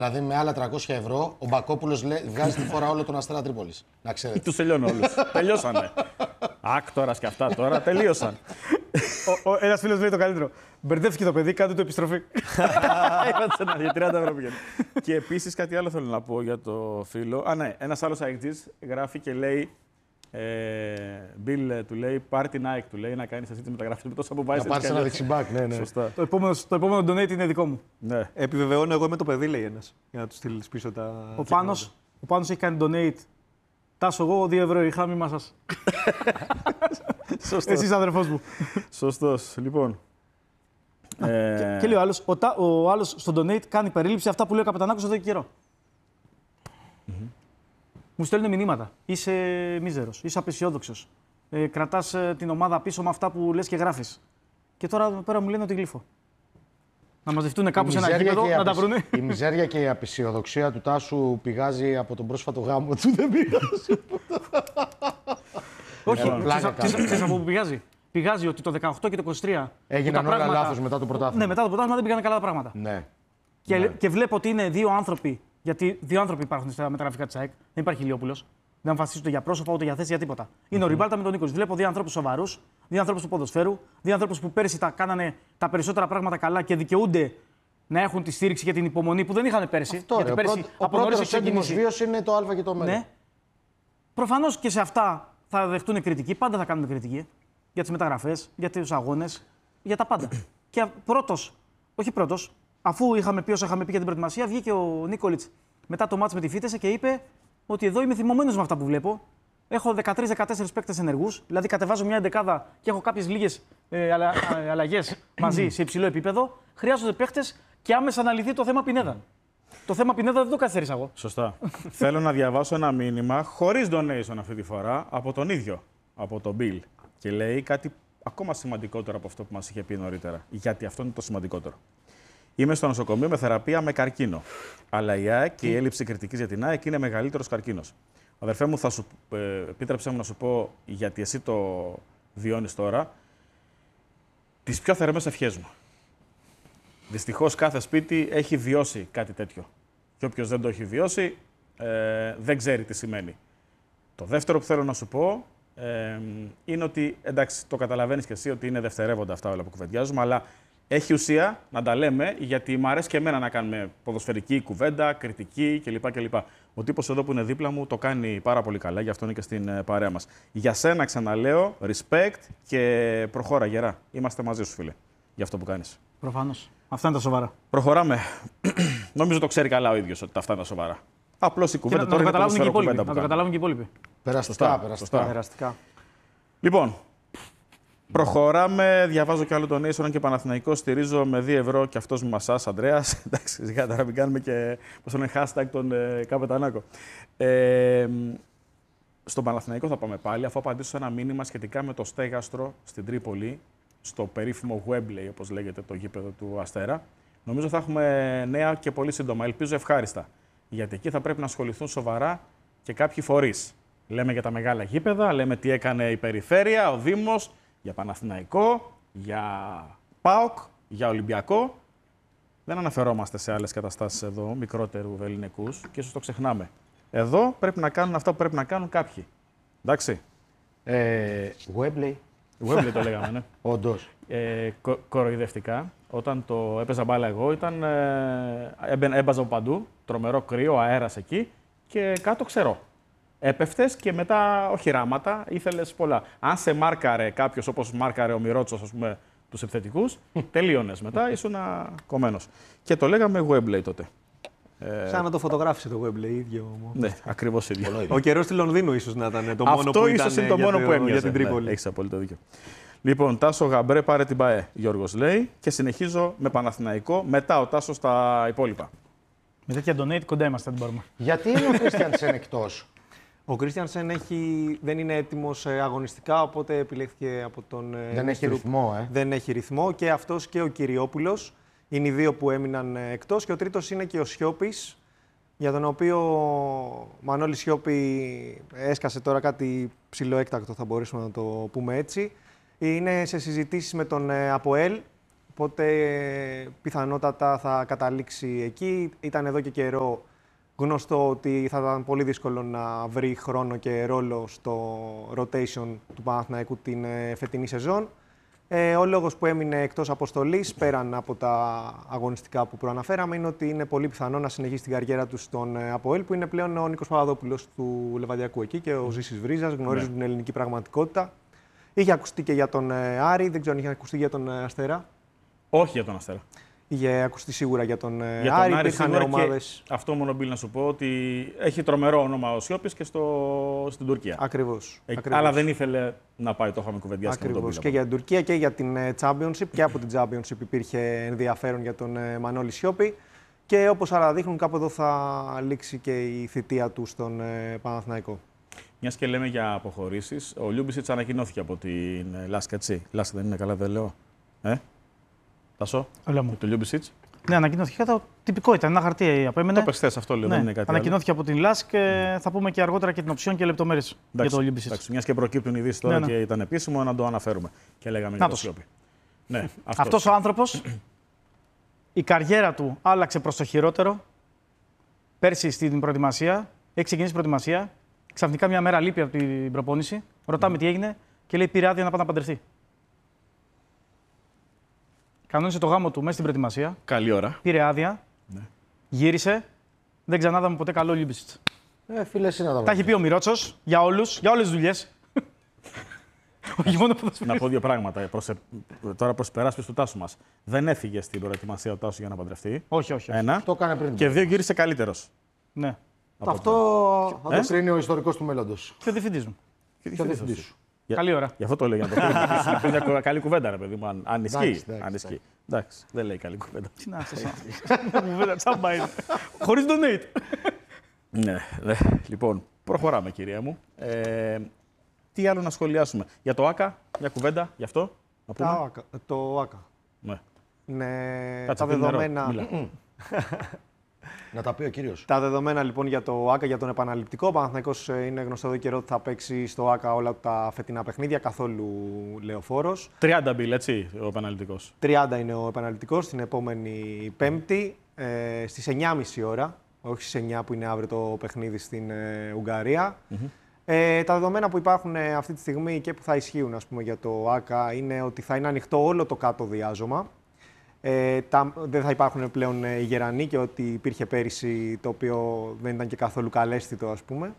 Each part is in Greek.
Δηλαδή με άλλα 300 ευρώ ο Μπακόπουλος βγάζει τη φορά όλο τον Αστέρα Τρίπολης. Να ξέρετε. Τους τελειώνω όλους. Τελειώσανε. Άκτορας και αυτά τώρα τελείωσαν. Ένας φίλος λέει το καλύτερο. Μπερδεύτηκε το παιδί, κάντε το επιστροφή. Είπατε για 30 ευρώ πηγαίνει. Και επίσης κάτι άλλο θέλω να πω για το φίλο. Ναι, ένας άλλος αεκτής γράφει και λέει. Bill του λέει, πάρ την ΑΕΚ του λέει να κάνει αυτή τη μεταγραφή με τόσο που βάζει. Να πάρει ένα δεξιμπάκ, ναι. Σωστά. Το επόμενο donate είναι δικό μου. Ναι. Επιβεβαιώνω εγώ με το παιδί, λέει ένας. Για να του στείλει πίσω τα. Ο Πάνος έχει κάνει donate. Τάσο, εγώ 2 ευρώ είχα, μη μας. Εσείς αδερφός μου. Σωστός. Λοιπόν. Και λέει ο άλλος στο donate κάνει περίληψη αυτά που λέει ο Καπετανάκος εδώ και καιρό. Μου στέλνουν μηνύματα. Είσαι μίζερος, είσαι απεσιόδοξος. Κρατάς την ομάδα πίσω με αυτά που λες και γράφεις. Και τώρα εδώ πέρα μου λένε ότι γλύφω. Να μαζευτούν κάπου σε ένα γήπεδο, να τα βρούνε. Η μιζέρια και η απεσιοδοξία του Τάσου πηγάζει από τον πρόσφατο γάμο του. Δεν πηγάζει. Όχι, ξέρεις από πού πηγάζει. Πηγάζει ότι το 18 και το 23. Έγιναν όλα λάθος μετά το πρωτάθλημα. Ναι, μετά το πρωτάθλημα δεν πήγαν καλά τα πράγματα. Ναι. Και βλέπω ότι είναι δύο άνθρωποι. Γιατί δύο άνθρωποι υπάρχουν στα μεταγραφικά τη ΑΕΚ. Δεν υπάρχει Ηλιόπουλος. Δεν αμφασίζονται για πρόσωπα ούτε για θέση για τίποτα. Είναι ο Ριμπάλτα με τον Νίκος. Βλέπω δύο ανθρώπους σοβαρούς, δύο ανθρώπους του ποδοσφαίρου, δύο ανθρώπους που πέρυσι τα κάνανε τα περισσότερα πράγματα καλά και δικαιούνται να έχουν τη στήριξη και την υπομονή που δεν είχαν πέρυσι. Αυτό, γιατί πέρυσι ο πρώτος έντιμος βίος είναι το Α και το Μ. Ναι. Προφανώς και σε αυτά θα δεχτούν κριτική. Πάντα θα κάνουν κριτική. Για τις μεταγραφές, για τους αγώνες, για τα πάντα. Και πρώτος, αφού είχαμε πει όσα είχαμε πει για την προετοιμασία, βγήκε ο Νίκολιτς μετά το μάτς με τη Φίτεσε και είπε ότι εδώ είμαι θυμωμένος με αυτά που βλέπω. Έχω 13-14 παίκτες ενεργούς, δηλαδή κατεβάζω μια εντεκάδα και έχω κάποιες λίγες αλλαγές μαζί σε υψηλό επίπεδο. Χρειάζονται παίκτες και άμεσα να λυθεί το θέμα Πινέδα. Το θέμα Πινέδα δεν το καθυστέρησα εγώ. Σωστά. Θέλω να διαβάσω ένα μήνυμα χωρίς donation αυτή τη φορά από τον ίδιο, από τον Bill. Και λέει κάτι ακόμα σημαντικότερο από αυτό που μας είχε πει νωρίτερα. Γιατί αυτό είναι το σημαντικότερο. Είμαι στο νοσοκομείο με θεραπεία με καρκίνο. Αλλά η ΑΕΚ και η έλλειψη κριτικής για την ΑΕΚ είναι μεγαλύτερος καρκίνος. Αδερφέ μου, επίτρεψέ μου να σου πω, γιατί εσύ το βιώνεις τώρα, τις πιο θερμές ευχές μου. Δυστυχώς κάθε σπίτι έχει βιώσει κάτι τέτοιο. Και όποιος δεν το έχει βιώσει, δεν ξέρει τι σημαίνει. Το δεύτερο που θέλω να σου πω είναι ότι, εντάξει, το καταλαβαίνεις και εσύ ότι είναι δευτερεύοντα αυτά όλα που κουβεντιάζουμε, αλλά έχει ουσία να τα λέμε, γιατί μου αρέσει και εμένα να κάνουμε ποδοσφαιρική κουβέντα, κριτική κλπ. Ο τύπος εδώ που είναι δίπλα μου το κάνει πάρα πολύ καλά, γι' αυτό είναι και στην παρέα μας. Για σένα, ξαναλέω, respect και προχώρα γερά. Είμαστε μαζί σου, φίλε, για αυτό που κάνεις. Προφανώς. Αυτά είναι τα σοβαρά. Προχωράμε. Νομίζω το ξέρει καλά ο ίδιος ότι αυτά είναι τα σοβαρά. Απλώς η κουβέντα τώρα είναι ποδοσφαιρική κουβέντα. Να το καταλάβουν και οι υπόλοιποι. Περαστικά. Λοιπόν, προχωράμε. Διαβάζω κι άλλο τον Nation και Παναθηναϊκό. Στηρίζω με 2 ευρώ και αυτός μου μασάς, Ανδρέας. Εντάξει, σιγά τώρα μην κάνουμε και πώς λένε hashtag τον Καπετανάκο. Στον Παναθηναϊκό θα πάμε πάλι, αφού απαντήσω σε ένα μήνυμα σχετικά με το στέγαστρο στην Τρίπολη, στο περίφημο Wembley, όπως λέγεται το γήπεδο του Αστέρα. Νομίζω θα έχουμε νέα και πολύ σύντομα. Ελπίζω ευχάριστα. Γιατί εκεί θα πρέπει να ασχοληθούν σοβαρά και κάποιοι φορείς. Λέμε για τα μεγάλα γήπεδα, λέμε τι έκανε η Περιφέρεια, ο Δήμος, για Παναθηναϊκό, για ΠΑΟΚ, για Ολυμπιακό. Δεν αναφερόμαστε σε άλλες καταστάσεις εδώ, μικρότερου ελληνικούς, και ίσως το ξεχνάμε. Εδώ πρέπει να κάνουν αυτά που πρέπει να κάνουν κάποιοι. Εντάξει. Wembley. Wembley το λέγαμε, ναι. Όντως. Κοροϊδευτικά. Όταν το έπαιζα μπάλα εγώ, έμπαζα από παντού, τρομερό κρύο, αέρας εκεί και κάτω ξερό. Έπεφτες και μετά οχυράματα, ήθελες πολλά. Αν σε μάρκαρε κάποιος όπως μάρκαρε ο Μιρότσος, ας πούμε, τους επιθετικούς, τελείωνες μετά, ήσουν κομμένος. Και το λέγαμε Wembley τότε. Σαν να το φωτογράφησε το Wembley, ίδιο. Ναι, ακριβώς ίδιο. Ο καιρός στη Λονδίνου ίσως να ήταν το μόνο αυτό που ήταν ίσως είναι το μόνο που έμοιαζε για την Τρίπολη. Ναι, έχεις απόλυτο δίκιο. Λοιπόν, Τάσο Γαμπρέ, πάρε την ΠΑΕ, Γιώργος λέει, και συνεχίζω με Παναθηναϊκό, μετά ο Τάσος στα υπόλοιπα. Με τέτοια donate κοντά είμαστε, δεν μπορούμε. Γιατί είναι ο Κρίστιανσεν εκτός? Ο Κρίστιανσεν δεν είναι έτοιμος αγωνιστικά, οπότε επιλέχθηκε από τον. Δεν έχει ρυθμό, Δεν έχει ρυθμό και αυτός και ο Κυριόπουλος. Είναι οι δύο που έμειναν εκτός και ο τρίτος είναι και ο Σιώπης, για τον οποίο ο Μανώλης Σιώπη έσκασε τώρα κάτι ψηλοέκτακτο, θα μπορέσουμε να το πούμε έτσι. Είναι σε συζητήσεις με τον ΑΠΟΕΛ, Οπότε πιθανότατα θα καταλήξει εκεί. Ήταν εδώ και καιρό γνωστό ότι θα ήταν πολύ δύσκολο να βρει χρόνο και ρόλο στο rotation του Παναθηναϊκού την φετινή σεζόν. Ο λόγος που έμεινε εκτός αποστολής, πέραν από τα αγωνιστικά που προαναφέραμε, είναι ότι είναι πολύ πιθανό να συνεχίσει την καριέρα του στον ΑΠΟΕΛ, που είναι πλέον ο Νίκος Παπαδόπουλος του Λεβαδιακού εκεί και ο Ζήσης Βρίζας, γνωρίζουν την ελληνική πραγματικότητα. Είχε ακουστεί και για τον Άρη, δεν ξέρω αν είχε ακουστεί για τον Αστέρα. Όχι για τον Αστέρα. Είχε ακουστεί σίγουρα για τον Για Άρη, τον Άρη υπήρχαν σίγουρα ομάδες. και αυτό μόνο Μπίλ να σου πω ότι έχει τρομερό όνομα ο Σιώπης και στην Τουρκία. Ακριβώς. Αλλά δεν ήθελε να πάει, το είχαμε κουβεντιάσει με τον Ακριβώς. Μπίλ. Και για την Τουρκία και για την Championship. Και από την Championship υπήρχε ενδιαφέρον για τον Μανώλη Σιώπη. Και όπως άλλα δείχνουν, κάπου εδώ θα λήξει και η θητεία του στον Παναθηναϊκό. Μιας και λέμε για αποχωρήσεις, ο Λιούμπισιτς ανακοινώθηκε από την Λάσκα, έτσι. Λάσκα δεν είναι, καλά δεν λέω. Τάσο, Έλα μου. το Λιούμπισιτς. Ναι, ανακοινώθηκε. Το τυπικό ήταν. Ένα χαρτί απέμενε. Το πες θες, αυτό λέω, Ναι, δεν είναι κάτι ανακοινώθηκε από την ΛΑΣΚ και θα πούμε και αργότερα και την οψιόν και λεπτομέρειες για το Olympics. Εντάξει, μιας και προκύπτουν ειδήσεις τώρα Ναι, ναι. και ήταν επίσημο, να το αναφέρουμε. Και λέγαμε για το Σιώπη. Ναι, Αυτός ο άνθρωπος, η καριέρα του άλλαξε προς το χειρότερο. Πέρσι στην προετοιμασία, έχει ξεκινήσει προετοιμασία. Ξαφνικά μια μέρα λείπει από την προπόνηση. Ρωτάμε τι έγινε και λέει: πήρε άδεια να πάει να παντρευτεί. Κανόνισε το γάμο του μέσα στην προετοιμασία. Καλή ώρα. Πήρε άδεια. Ναι. Γύρισε. Δεν ξανάδαμε ποτέ καλό Λιούμπισιτς. Φίλε, εσύ να τα Τα έχει πει ο Μιρότσος για όλους, για όλες τις δουλειές. Όχι μόνο ποδοσφαίρι. Να πω δύο πράγματα. Τώρα προς υπεράσπιση του Τάσου μας. Δεν έφυγε στην προετοιμασία ο Τάσου για να παντρευτεί. Όχι, όχι. Ένα. Το έκανε πριν. Και δύο, γύρισε καλύτερος. Ναι. Αυτό θα το κρίνει ο ιστορικός του μέλλοντος. Και ο διευθυντής μου. Και ο διευθυντής σου. Καλή ώρα. Γι' αυτό το έλεγα. Να πει μια καλή κουβέντα, ρε παιδί μου, αν ισχύει. Εντάξει. Εντάξει, δεν λέει καλή κουβέντα. Τι να σας κουβέντα, τσάμπα είναι. Χωρίς donate. Ναι, λοιπόν, προχωράμε, κυρία μου. Τι άλλο να σχολιάσουμε. Για το ΆΚΑ, μια κουβέντα γι' αυτό. Να πούμε. Το ΆΚΑ. Ναι. Τα δεδομένα. Να τα πει ο κύριος. Τα δεδομένα λοιπόν για το ΆΚΑ, για τον επαναληπτικό. Ο Παναθηναϊκός είναι γνωστό εδώ καιρό ότι θα παίξει στο ΆΚΑ όλα τα φετινά παιχνίδια, καθόλου λεωφόρος. 30 μπιλ, έτσι, ο επαναληπτικός. 30 είναι ο επαναληπτικός την επόμενη Πέμπτη στις 9.30 ώρα, όχι στις 9 που είναι αύριο το παιχνίδι στην Ουγγαρία. Τα δεδομένα που υπάρχουν αυτή τη στιγμή και που θα ισχύουν ας πούμε, για το ΆΚΑ είναι ότι θα είναι ανοιχτό όλο το κάτω διάζωμα. Δεν θα υπάρχουν πλέον οι γερανοί και ότι υπήρχε πέρυσι το οποίο δεν ήταν και καθόλου καλέσθητο ας πούμε.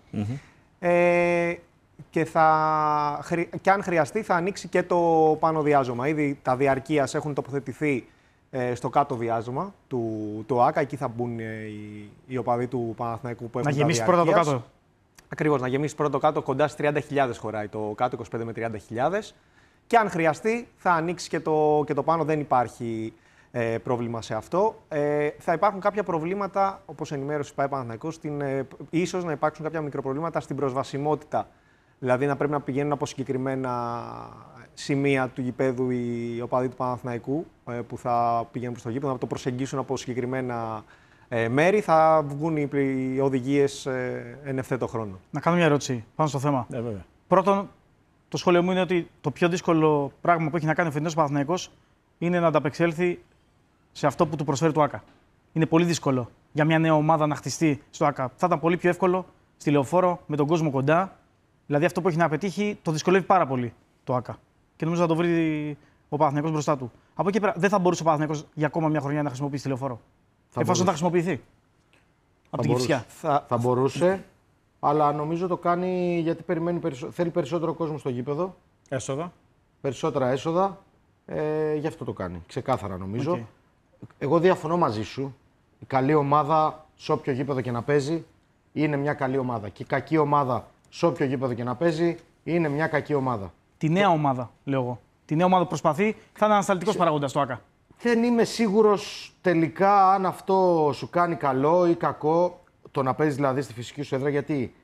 Και αν χρειαστεί θα ανοίξει και το πάνω διάζωμα. Ήδη τα διαρκείας έχουν τοποθετηθεί στο κάτω διάζωμα του ΆΚΑ. Εκεί θα μπουν οι οπαδοί του Παναθηναϊκού που έχουν Να γεμίσει πρώτα το κάτω. Ακριβώς, να γεμίσει πρώτα το κάτω. Κοντά στις 30.000 χωράει το κάτω, 25 με 30.000. Και αν χρειαστεί θα ανοίξει και το πάνω. Δεν υπάρχει πρόβλημα σε αυτό. Θα υπάρχουν κάποια προβλήματα, όπως ενημέρωσε η ΠΑΕ Παναθηναϊκός, ίσως να υπάρξουν κάποια μικροπροβλήματα στην προσβασιμότητα. Δηλαδή να πρέπει να πηγαίνουν από συγκεκριμένα σημεία του γηπέδου οι οπαδοί του Παναθηναϊκού που θα πηγαίνουν προς το γήπεδο, να το προσεγγίσουν από συγκεκριμένα μέρη. Θα βγουν οι οδηγίες εν ευθέτω χρόνο. Να κάνω μια ερώτηση πάνω στο θέμα. Ναι, βέβαια. Πρώτον, το σχόλιο μου είναι ότι το πιο δύσκολο πράγμα που έχει να κάνει ο φετινός Παναθηναϊκός είναι να ανταπεξέλθει σε αυτό που του προσφέρει το ΆΚΑ. Είναι πολύ δύσκολο για μια νέα ομάδα να χτιστεί στο ΆΚΑ. Θα ήταν πολύ πιο εύκολο στη Λεωφόρο με τον κόσμο κοντά. Δηλαδή αυτό που έχει να πετύχει το δυσκολεύει πάρα πολύ το ΆΚΑ. Και νομίζω θα το βρει ο Παναθηναϊκός μπροστά του. Από εκεί πέρα δεν θα μπορούσε ο Παναθηναϊκός για ακόμα μια χρονιά να χρησιμοποιήσει τη Λεωφόρο. Εφόσον θα χρησιμοποιηθεί. Από την Κυφσιά. Θα μπορούσε, αλλά νομίζω το κάνει γιατί θέλει περισσότερο κόσμο στο γήπεδο. Έσοδα. Περισσότερα έσοδα. Γι' αυτό το κάνει. Ξεκάθαρα νομίζω. Εγώ διαφωνώ μαζί σου. Η καλή ομάδα, σε όποιο γήπεδο και να παίζει, είναι μια καλή ομάδα. Και η κακή ομάδα, σε όποιο γήπεδο και να παίζει, είναι μια κακή ομάδα. Τη νέα ομάδα, λέω εγώ. Τη νέα ομάδα που προσπαθεί, θα είναι ανασταλτικός παραγόντας στο ΆΚΑ. Δεν είμαι σίγουρος τελικά αν αυτό σου κάνει καλό ή κακό, το να παίζει δηλαδή στη φυσική σου έδρα, γιατί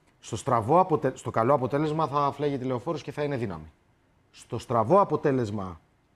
στο καλό αποτέλεσμα θα φλέγει τη Λεωφόρος και θα είναι δύναμη. Στο στραβό αποτέλεσμα,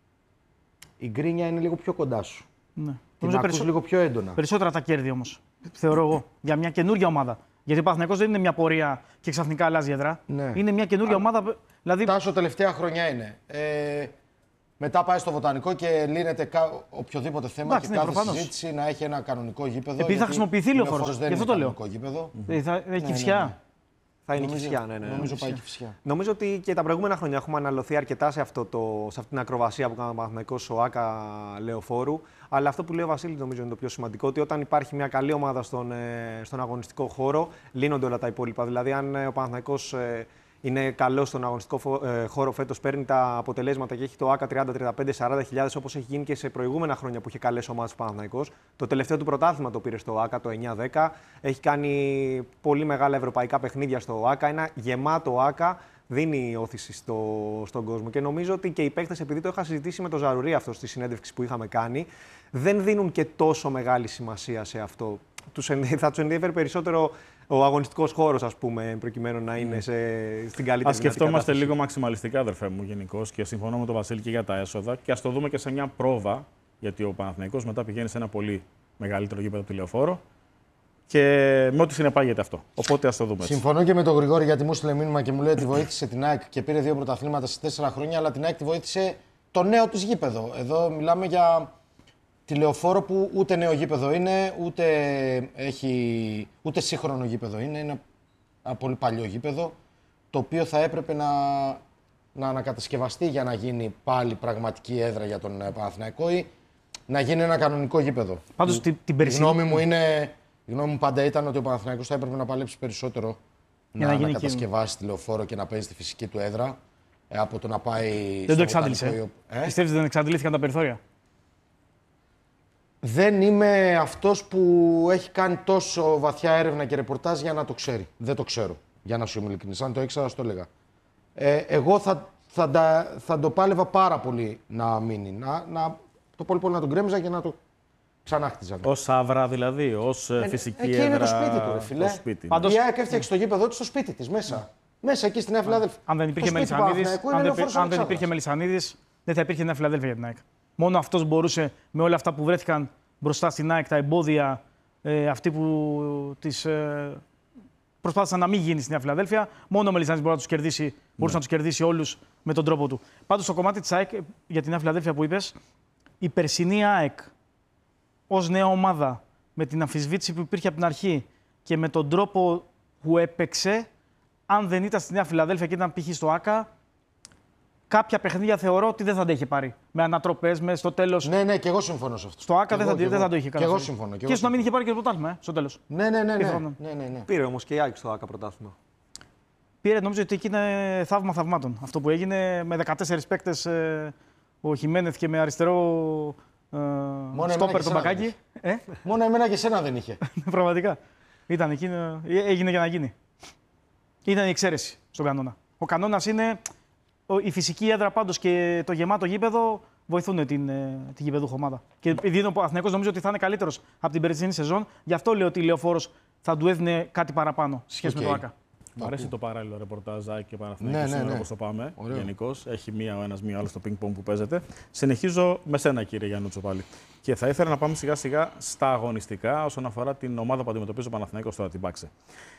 η γκρίνια είναι λίγο πιο κοντά σου. Ναι. Την ακούς λίγο πιο έντονα. Περισσότερα τα κέρδη όμως, θεωρώ εγώ, για μια καινούργια ομάδα. Γιατί ο Παναθηναϊκός δεν είναι μια πορεία και ξαφνικά αλλάζει έδρα. Ναι. Είναι μια καινούργια ομάδα. Δηλαδή... Τάσο τελευταία χρονιά είναι. Μετά πάει στο Βοτανικό και λύνεται οποιοδήποτε θέμα. Εντάξει, και ναι, κάθε προφανώς. συζήτηση να έχει ένα κανονικό γήπεδο. Επειδή θα χρησιμοποιηθεί Λεωφόρος, Δεν γι' αυτό είναι το λέω. κανονικό γήπεδο. Θα έχει Κηφισιά. Θα είναι Νομίζω- Κηφισιά, ναι. Νομίζω πάει Κηφισιά. Νομίζω ότι και τα προηγούμενα χρόνια έχουμε αναλωθεί αρκετά σε αυτή την ακροβασία που κάνει ο Παναθηναϊκός στο ΆΚΑ Λεωφόρου. Αλλά αυτό που λέει ο Βασίλης νομίζω είναι το πιο σημαντικό, ότι όταν υπάρχει μια καλή ομάδα στον αγωνιστικό χώρο, λύνονται όλα τα υπόλοιπα. Δηλαδή, αν ο Παναθηναϊκός είναι καλό στον αγωνιστικό χώρο φέτος, παίρνει τα αποτελέσματα και έχει το ΆΚΑ 30, 35, 40 χιλιάδες, όπως έχει γίνει και σε προηγούμενα χρόνια που είχε καλές ομάδες ο Παναθηναϊκός. Το τελευταίο του πρωτάθλημα το πήρε στο ΆΚΑ το 9-10. Έχει κάνει πολύ μεγάλα ευρωπαϊκά παιχνίδια στο ΆΚΑ. Ένα γεμάτο ΆΚΑ δίνει όθηση στον κόσμο. Και νομίζω ότι και οι παίκτες, επειδή το είχα συζητήσει με τον Ζαρουρί αυτό στη συνέντευξη που είχαμε κάνει, δεν δίνουν και τόσο μεγάλη σημασία σε αυτό. Θα τους ενδιαφέρει περισσότερο ο αγωνιστικός χώρος, ας πούμε, προκειμένου να είναι στην καλύτερη. Ας σκεφτόμαστε λίγο μαξιμαλιστικά, αδερφέ μου, γενικώς, και συμφωνώ με τον Βασίλη και για τα έσοδα. Και ας το δούμε και σε μια πρόβα, γιατί ο Παναθηναϊκός μετά πηγαίνει σε ένα πολύ μεγαλύτερο γήπεδο του Λεωφόρο και με ό,τι συνεπάγεται αυτό. Οπότε ας το δούμε έτσι. Συμφωνώ και με τον Γρηγόρη, γιατί μου στείλε μήνυμα και μου λέει ότι βοήθησε την ΑΕΚ και πήρε 2 πρωταθλήματα σε 4 χρόνια, αλλά την ΑΕΚ τη βοήθησε το νέο της γήπεδο. Εδώ μιλάμε για τη Λεωφόρο που ούτε νέο γήπεδο είναι, ούτε σύγχρονο γήπεδο είναι. Είναι ένα πολύ παλιό γήπεδο, το οποίο θα έπρεπε να ανακατασκευαστεί για να γίνει πάλι πραγματική έδρα για τον Παναθηναϊκό ή να γίνει ένα κανονικό γήπεδο. Πάντως την Η περσινή. γνώμη μου πάντα ήταν ότι ο Παναθηναϊκός θα έπρεπε να παλέψει περισσότερο Για να να γίνει ανακατασκευάσει τη Λεωφόρο και να παίζει τη φυσική του έδρα από το να πάει. Δεν στο το εξάντλησε. Βοτανικό. Πιστεύεις ότι δεν εξαντλήθηκαν τα περιθώρια? Δεν είμαι αυτός που έχει κάνει τόσο βαθιά έρευνα και ρεπορτάζ για να το ξέρει. Δεν το ξέρω, για να σου είμαι ειλικρινής. Αν το ήξερα, θα το έλεγα. Εγώ θα το πάλευα πάρα πολύ να μείνει. Το πολύ πολύ να τον κρέμιζα και να το ξανάχτιζα. Ως άβρα δηλαδή, ως φυσική εκεί έδρα. είναι το σπίτι του, ρε φίλε. Το σπίτι. Πάντως- Η ΑΕΚ έφτιαξε το γήπεδο της στο σπίτι της, μέσα. Μέσα εκεί στην Νέα Φιλαδέλφια. Αν δεν υπήρχε Το σπίτι του Μελισσανίδης, Παναθηναϊκού είναι Λεωφόρος αν δεν Αλεξάνδρας. υπήρχε Μελισσανίδης, δεν θα υπήρχε Νέα Φιλαδέλφια για την ΑΕΚ. Μόνο αυτός μπορούσε, με όλα αυτά που βρέθηκαν μπροστά στην ΑΕΚ, τα εμπόδια, αυτοί που προσπάθησαν να μην γίνει στη Νέα Φιλαδέλφια, μόνο ο Μελισσανίδης μπορούσε να τους κερδίσει όλους με τον τρόπο του. Πάντως, στο κομμάτι της ΑΕΚ, για τη Νέα Φιλαδέλφια που είπες, η περσινή ΑΕΚ ως νέα ομάδα, με την αμφισβήτηση που υπήρχε από την αρχή και με τον τρόπο που έπαιξε, αν δεν ήταν στη Νέα Φιλαδέλφια και ήταν π.χ. στο ΆΚΑ, κάποια παιχνίδια θεωρώ ότι δεν θα τα είχε πάρει. Με ανατροπές, με στο τέλος. Ναι, και εγώ συμφωνώ σε αυτό. Στο ΆΚΑ Και δεν εγώ, θα το είχε Και κάνει. εγώ συμφωνώ. Και στο να μην είχε πάρει και το πρωτάθλημα, στο τέλος. Ναι. Πιθανόν. Πήρε όμως και η ΑΕΚ στο ΆΚΑ πρωτάθλημα. Πήρε, νομίζω ότι εκεί είναι θαύμα θαυμάτων. Αυτό που έγινε με 14 παίκτες, ο Χιμένεθ και με αριστερό στόπερ τον Μπακάκη. Μόνο εμένα και εσένα δεν είχε. Πραγματικά. Ήταν εκεί, έγινε για να γίνει. Ήταν η εξαίρεση στον κανόνα. Ο κανόνας είναι η φυσική έδρα πάντως και το γεμάτο γήπεδο βοηθούν την γηπεδούχο ομάδα. Και επειδή είναι ο Παναθηναϊκός, νομίζω ότι θα είναι καλύτερος από την περσινή σεζόν, γι' αυτό λέω ότι η Λεωφόρος θα του έδινε κάτι παραπάνω σε σχέση με το ΆΚΑ. Μου αρέσει το παράλληλο ρεπορτάζ ΑΕΚ και Παναθηναϊκός σήμερα, όπως το πάμε. Γενικώς έχει μία ο ένας, μία ο άλλος στο πινκ-πονγκ που παίζεται. Συνεχίζω με σένα, κύριε Γιαννούτσο, πάλι. Και θα ήθελα να πάμε σιγά-σιγά στα αγωνιστικά όσον αφορά την ομάδα που αντιμετωπίζει ο Παναθηναϊκός τώρα, την Πάξε.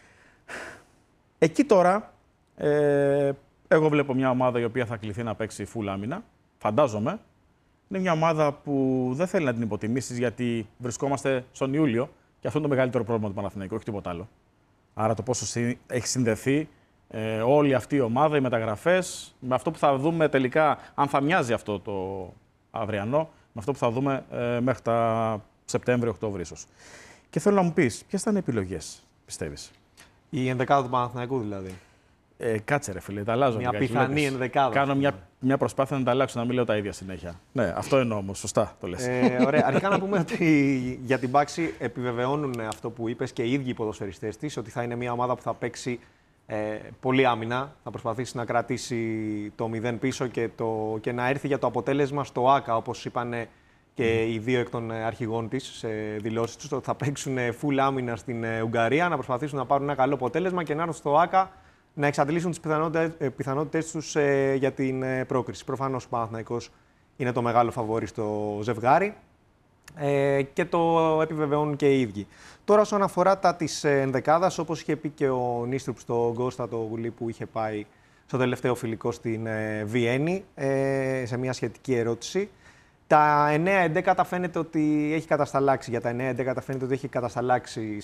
Εκεί τώρα, εγώ βλέπω μια ομάδα η οποία θα κληθεί να παίξει full άμυνα. Φαντάζομαι. Είναι μια ομάδα που δεν θέλει να την υποτιμήσεις, γιατί βρισκόμαστε στον Ιούλιο και αυτό είναι το μεγαλύτερο πρόβλημα του Παναθηναϊκού, όχι τίποτα άλλο. Άρα το πόσο έχει συνδεθεί όλη αυτή η ομάδα, οι μεταγραφές, με αυτό που θα δούμε τελικά, αν θα μοιάζει αυτό το αυριανό, με αυτό που θα δούμε μέχρι τα Σεπτέμβριο-Οκτώβριο ίσως. Και θέλω να μου πεις, ποιες θα είναι οι επιλογές, πιστεύεις? Η ενδεκάδα του Παναθηναϊκού δηλαδή. Κάτσε ρε φίλε, τα αλλάζω. Μια πιθανή ενδεκάδα. Κάνω μια προσπάθεια να τα αλλάξω, να μην λέω τα ίδια συνέχεια. Ναι, αυτό εννοώ όμως, σωστά το λες. Ωραία. Αρχικά να πούμε ότι για την Πάξη επιβεβαιώνουν αυτό που είπες και οι ίδιοι οι ποδοσφαιριστές της, ότι θα είναι μια ομάδα που θα παίξει πολύ άμυνα, θα προσπαθήσει να κρατήσει το 0 πίσω και να έρθει για το αποτέλεσμα στο ΆΚΑ, όπως είπαν και οι δύο εκ των αρχηγών της σε δηλώσεις τους, ότι θα παίξουν full άμυνα στην Ουγγαρία, να προσπαθήσουν να πάρουν ένα καλό αποτέλεσμα και να έρθουν στο ΆΚΑ να εξαντλήσουν τις πιθανότητες τους για την πρόκριση. Προφανώς ο Παναθηναϊκός είναι το μεγάλο φαβόρι στο ζευγάρι και το επιβεβαιώνουν και οι ίδιοι. Τώρα, όσον αφορά τα της ενδεκάδας, όπως είχε πει και ο Νίστρουπ στο Γκώστα το Γουλή που είχε πάει στο τελευταίο φιλικό στην Βιέννη, σε μια σχετική ερώτηση. Τα 9-11 φαίνεται ότι έχει κατασταλάξει. Για τα 9-11 φαίνεται ότι έχει κατασταλάξει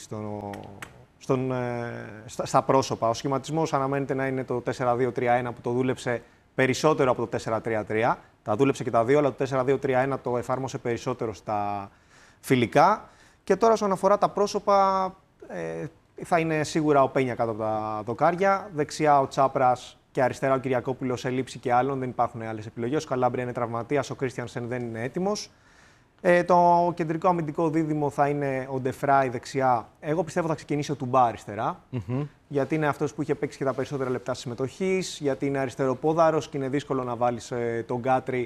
στα πρόσωπα. Ο σχηματισμός αναμένεται να είναι το 4-2-3-1 που το δούλεψε περισσότερο από το 4-3-3. Τα δούλεψε και τα δύο, αλλά το 4-2-3-1 το εφάρμοσε περισσότερο στα φιλικά. Και τώρα, όσον αφορά τα πρόσωπα, θα είναι σίγουρα ο Πένια κάτω από τα δοκάρια. Δεξιά ο Τσάπρας και αριστερά ο Κυριακόπουλος σε λήψη και άλλων. Δεν υπάρχουν άλλες επιλογές. Ο Καλάμπρια είναι τραυματίας, ο Κρίστιανσεν δεν είναι έτοιμος. Το κεντρικό αμυντικό δίδυμο θα είναι ο Ντεφράι δεξιά. Εγώ πιστεύω θα ξεκινήσει ο Τουμπά αριστερά. Γιατί είναι αυτός που είχε παίξει και τα περισσότερα λεπτά συμμετοχής. Γιατί είναι αριστεροπόδαρος και είναι δύσκολο να βάλεις τον Γκάτρι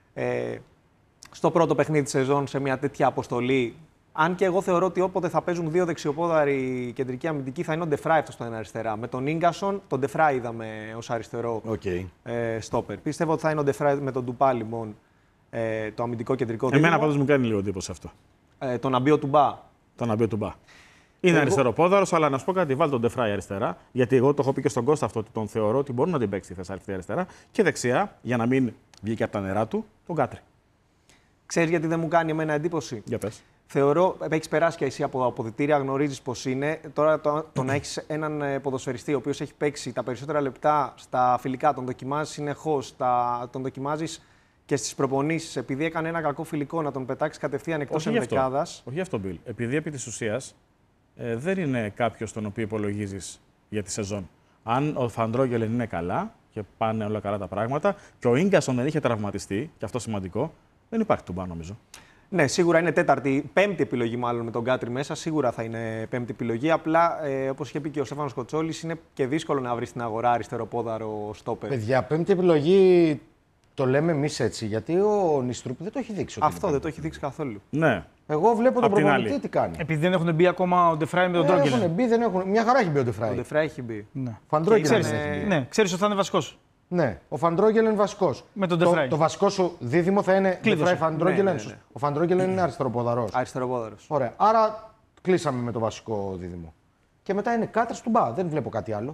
στο πρώτο παιχνίδι της σεζόν σε μια τέτοια αποστολή. Αν και εγώ θεωρώ ότι όποτε θα παίζουν δύο δεξιοπόδαροι κεντρικοί αμυντικοί θα είναι ο Ντεφράι αυτός στο ένα αριστερά. Με τον Ίγκασον, τον Ντεφράι είδαμε ως αριστερό στόπερ. Πιστεύω ότι θα είναι ο Ντεφράι με τον Τουπά λοιπόν το αμυντικό κεντρικό δίδυμο. Εμένα πάντως μου κάνει λίγο εντύπωση αυτό. Το να μπει ο Τουμπά. Το να μπει ο Τουμπά. Είναι αριστεροπόδαρος, αλλά να σου πω κάτι, βάλει τον Ντεφράι αριστερά. Γιατί εγώ το έχω πει και στον Κώστα αυτό ότι τον θεωρώ ότι μπορεί να την παίξει τη θέση αριστερά. Και δεξιά, για να μην βγει και από τα νερά του, τον Γκάτρι. Ξέρεις γιατί δεν μου κάνει εμένα εντύπωση? Για πες. Θεωρώ, έχεις περάσει και εσύ από αποδυτήρια, γνωρίζεις πώς είναι. Τώρα το να έχεις έναν ποδοσφαιριστή ο οποίος έχει παίξει τα περισσότερα λεπτά στα φιλικά, τον δοκιμάζεις συνεχώς, τον δοκιμάζεις και στις προπονήσεις. Επειδή έκανε ένα κακό φιλικό, να τον πετάξεις κατευθείαν εκτός ενδεκάδας. Όχι αυτό, Μπιλ. Επειδή επί της ουσίας δεν είναι κάποιος τον οποίο υπολογίζεις για τη σεζόν. Αν ο Φαντρόγγελεν είναι καλά και πάνε όλα καλά τα πράγματα και ο Ίγκασον δεν είχε τραυματιστεί, και αυτό σημαντικό, δεν υπάρχει Τουμπά νομίζω. Ναι, σίγουρα είναι πέμπτη επιλογή μάλλον με τον Γκάτρι μέσα. Σίγουρα θα είναι πέμπτη επιλογή. Απλά, όπως είχε πει και ο Στέφανος Κοτσόλης, είναι και δύσκολο να βρει στην αγορά αριστεροπόδαρο στόπερ. Παιδιά, πέμπτη επιλογή το λέμε εμείς έτσι, γιατί ο Νιστρούπ δεν το έχει δείξει. Αυτό δεν το έχει δείξει καθόλου. Ναι. Εγώ βλέπω τον προπονητή τι κάνει. Επειδή δεν έχουν μπει ακόμα ο Ντεφράι με τον Ντρόγκελεν. Έχουν μπει, δεν έχουν. Μια χαρά έχει μπει ο Ντεφράι. Ο Ντεφράι έχει μπει. Ναι. Φαντρόγγελεν. Ναι, ξέρεις ότι θα είναι βασικός. Ναι, ο Φαντρόγγελεν βασικός. Με τον Ντεφράι. Το βασικό σου δίδυμο θα είναι Ντεφράι Φαντρόγγελεν. Ναι. Ο Φαντρόγγελεν είναι αριστεροποδαρός. Αριστεροπόδαρος. Ωραία. Άρα κλείσαμε με το βασικό δίδυμο. Και μετά είναι Κάτρας Τουμπά. Δεν βλέπω κάτι άλλο.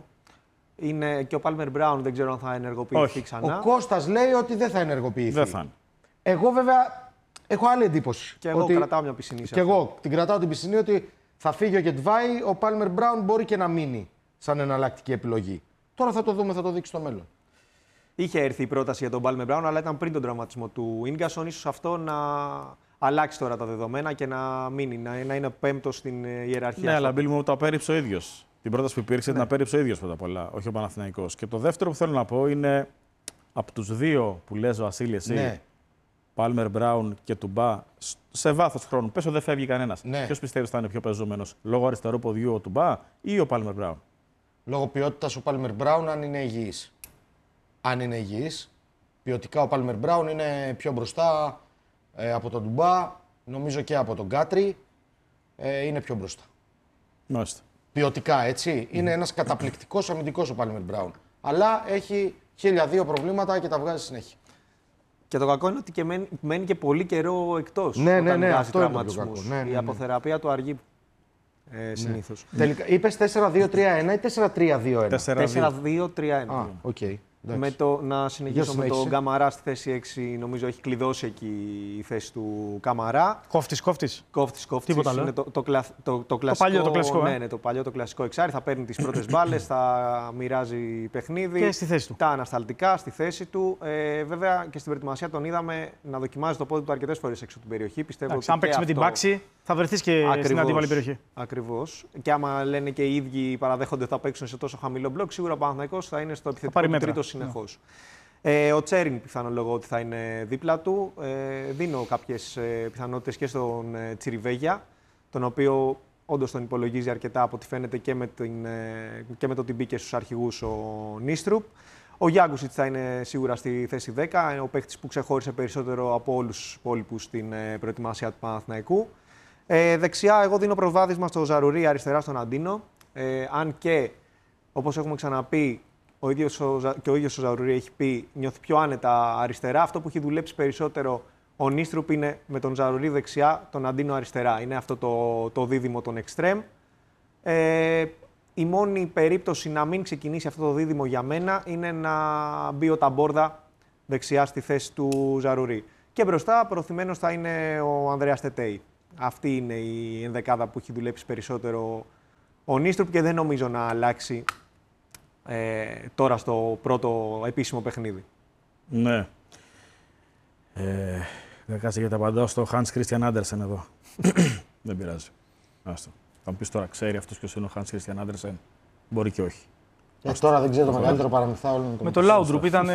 Είναι και ο Πάλμερ Μπράουν, δεν ξέρω αν θα ενεργοποιηθεί ξανά. Ο Κώστας λέει ότι δεν θα ενεργοποιηθεί. Δεν θα είναι. Εγώ βέβαια έχω άλλη εντύπωση. Και εγώ κρατάω μια πισινή. Και εγώ την κρατάω την πισινή ότι θα φύγει ο Γετβάη, ο Πάλμερ Μπράουν μπορεί και να μείνει σαν εναλλακτική επιλογή. Τώρα θα το δούμε, θα το δείξει στο μέλλον. Είχε έρθει η πρόταση για τον Πάλμερ Μπράουν, αλλά ήταν πριν τον τραυματισμό του Ίγκασον. Ίσως αυτό να αλλάξει τώρα τα δεδομένα και να μείνει, να είναι πέμπτος στην ιεραρχία. Ναι, αλλά Μπίλ μου το απέρριψε ο ίδιος. Την πρόταση που υπήρξε την απέρριψε ο ίδιος πρώτα απ' όλα, όχι ο Παναθηναϊκός. Και το δεύτερο που θέλω να πω είναι από τους δύο που λες, Βασίλη, εσύ, Πάλμερ Μπράουν και Τουμπά, σε βάθος χρόνου, πες ότι δεν φεύγει κανένας. Ναι. Ποιος πιστεύεις θα είναι πιο πεζούμενος, λόγω αριστερού ποδιού ο Τουμπά ή ο Πάλμερ Μπράουν? Λόγω ποιότητας ο Πάλμερ Μπράουν, αν είναι υγιής. Αν είναι υγιής, ποιοτικά ο Πάλμερ Μπράουν είναι πιο μπροστά από τον Τουμπά, νομίζω και από τον Γκάτρι, είναι πιο μπροστά. Μάλιστα. Ποιοτικά, έτσι. Είναι ένας καταπληκτικός αμυντικός ο Πάλμερ Μπράουν. Αλλά έχει 1002 προβλήματα και τα βγάζει συνέχεια. Και το κακό είναι ότι μένει και πολύ καιρό εκτός. Ναι, όταν ναι, βγάζει αυτό είναι το τραυματισμούς. κακό. Ναι. Η αποθεραπεία του αργεί συνήθως. Τελικά, είπες 4-2-3-1 ή 4-3-2-1. 4-2-3-1. Α, οκ. Με το, να συνεχίσω με τον συνέχισε. Καμαρά στη θέση 6, νομίζω έχει κλειδώσει εκεί η θέση του Καμαρά. Κόφτης. Κόφτης. Τίποτα άλλο. Είναι το κλασικό. παλιό το κλασικό, Ναι, το παλιό το κλασικό εξάρι. Θα παίρνει τις πρώτες μπάλες, θα μοιράζει παιχνίδι. Και στη θέση του. Τα ανασταλτικά στη θέση του. Βέβαια και στην προετοιμασία τον είδαμε να δοκιμάζει το πόδι του αρκετές φορές έξω από την περιοχή. Πιστεύω ότι Αν παίξει με την μπάξη, θα βρεθείς και στην αντίπαλη περιοχή. Ακριβώς. Και άμα λένε και οι ίδιοι παραδέχονται ότι θα παίξουν σε τόσο χαμηλό μπλοκ, σίγουρα ο Παναθηναϊκός θα είναι στο επιθετικό του τρίτο συνεχώς. Ο Τσέριν πιθανολογώ ότι θα είναι δίπλα του. Δίνω κάποιες πιθανότητες και στον Τσιριβέγια, τον οποίο όντως τον υπολογίζει αρκετά από ό,τι φαίνεται και με το ότι μπήκε στους αρχηγούς ο Νίστρουπ. Ο Γιάγκουσιτς θα είναι σίγουρα στη θέση 10, είναι ο παίκτης που ξεχώρισε περισσότερο από όλους τους υπόλοιπους στην προετοιμασία του Παναθηναϊκού. Δεξιά, εγώ δίνω προβάδισμα στο Ζαρουρί, αριστερά στον Αντίνο. Αν και, όπως έχουμε ξαναπεί, ο ίδιος ο Ζαρουρί έχει πει, νιώθει πιο άνετα αριστερά. Αυτό που έχει δουλέψει περισσότερο ο Νίστρουπ είναι με τον Ζαρουρί δεξιά, τον Αντίνο αριστερά. Είναι αυτό το δίδυμο των εξτρέμ. η μόνη περίπτωση να μην ξεκινήσει αυτό το δίδυμο για μένα είναι να μπει ο Ταμπόρδα δεξιά στη θέση του Ζαρουρί. Και μπροστά προωθημένος θα είναι ο Ανδρέας Τετέι. Αυτή είναι η ενδεκάδα που έχει δουλέψει περισσότερο ο Νίστρουπ και δεν νομίζω να αλλάξει τώρα στο πρώτο επίσημο παιχνίδι. Ναι. Δεν κάτσε γιατί απαντάω στο Hans Christian Andersen εδώ. Δεν πειράζει. Άστο. Θα μου πεις τώρα, ξέρει αυτός ποιος είναι ο Hans Christian Andersen. Μπορεί και όχι. Τώρα δεν ξέρω το μεγαλύτερο παραμυθά όλων. Με το Laudrup ήταν.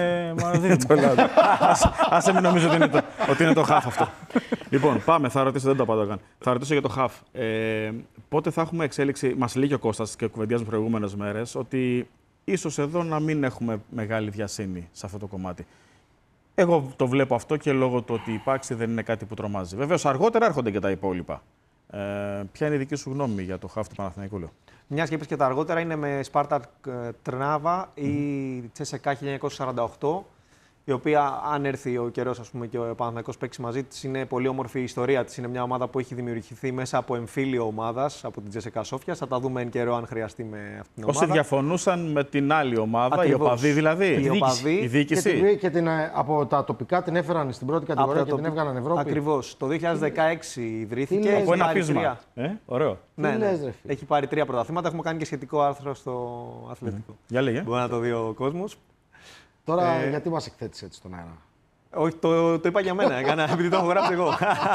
Άσε μην νομίζω ότι είναι το χαφ αυτό. Λοιπόν, πάμε. Θα ρωτήσω, δεν το απαντώ καν. Θα ρωτήσω για το χαφ. Πότε θα έχουμε εξέλιξη, μας λέει και ο Κώστας και κουβεντιάζουμε προηγούμενες μέρες, ότι ίσως εδώ να μην έχουμε μεγάλη βιασύνη σε αυτό το κομμάτι. Εγώ το βλέπω αυτό και λόγω του ότι η πάξη δεν είναι κάτι που τρομάζει. Βεβαίως, αργότερα έρχονται και τα υπόλοιπα. Ποια είναι η δική σου γνώμη για το χαφ του Παναθηναϊκού, λέω? Μια και είπες και τα αργότερα είναι με Σπάρτακ Τρνάβα ή Τσέσεκα 1948, η οποία, αν έρθει ο καιρός, ας πούμε, και ο Παναθηναϊκός παίξει μαζί της, είναι πολύ όμορφη η ιστορία της. Είναι μια ομάδα που έχει δημιουργηθεί μέσα από εμφύλιο ομάδας, από την Τσέσεκα Σόφια. Θα τα δούμε εν καιρό, αν χρειαστεί, με αυτήν την ομάδα. Όσοι διαφωνούσαν με την άλλη ομάδα, Ακριβώς. οι οπαδοί δηλαδή. Η διοίκηση. Και από τα τοπικά την έφεραν στην πρώτη κατηγορία και την έβγαλαν Ευρώπη. Ακριβώς. Το 2016 ιδρύθηκε. Από ένα πείσμα. Ωραίο. Ναι, έχει πάρει 3 πρωταθλήματα. Έχουμε κάνει και σχετικό άρθρο στο Αθλητικό. Για λέγε. Μπορεί να το δει ο κόσμος. Τώρα, γιατί μας εκθέτεις έτσι στον αέρα? Όχι, το είπα για μένα, επειδή το έχω γράψει εγώ.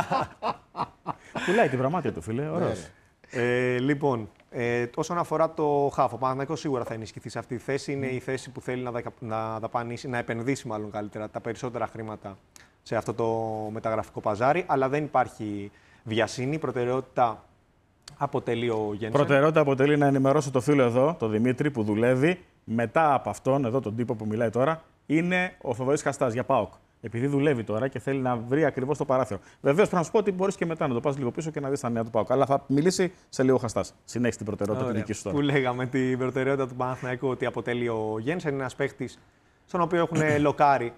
Πουλάει την πραμάτια του, φίλε. Ωραίος. Λοιπόν, όσον αφορά το χαφ, ο Παναθηναϊκός σίγουρα θα ενισχυθεί σε αυτή τη θέση. Είναι η θέση που θέλει να δαπανίσει, να επενδύσει μάλλον καλύτερα τα περισσότερα χρήματα σε αυτό το μεταγραφικό παζάρι. Αλλά δεν υπάρχει βιασύνη. Προτεραιότητα αποτελεί ο Γένσεν. Προτεραιότητα αποτελεί να ενημερώσω το φίλο εδώ, τον Δημήτρη, που δουλεύει. Μετά από αυτόν, εδώ τον τύπο που μιλάει τώρα, είναι ο Θοδωρής Χαστάς για ΠΑΟΚ. Επειδή δουλεύει τώρα και θέλει να βρει ακριβώς το παράθυρο. Βεβαίως, πρέπει να σου πω ότι μπορείς και μετά να το πας λίγο πίσω και να δεις τα νέα του ΠΑΟΚ. Αλλά θα μιλήσει σε λίγο Χαστάς. Συνέχισε την προτεραιότητα τη δική σου τώρα. Που λέγαμε την προτεραιότητα του Παναθηναϊκού ότι αποτελεί ο Γένσεν. Είναι ένας παίχτης στον οποίο έχουν λοκάρει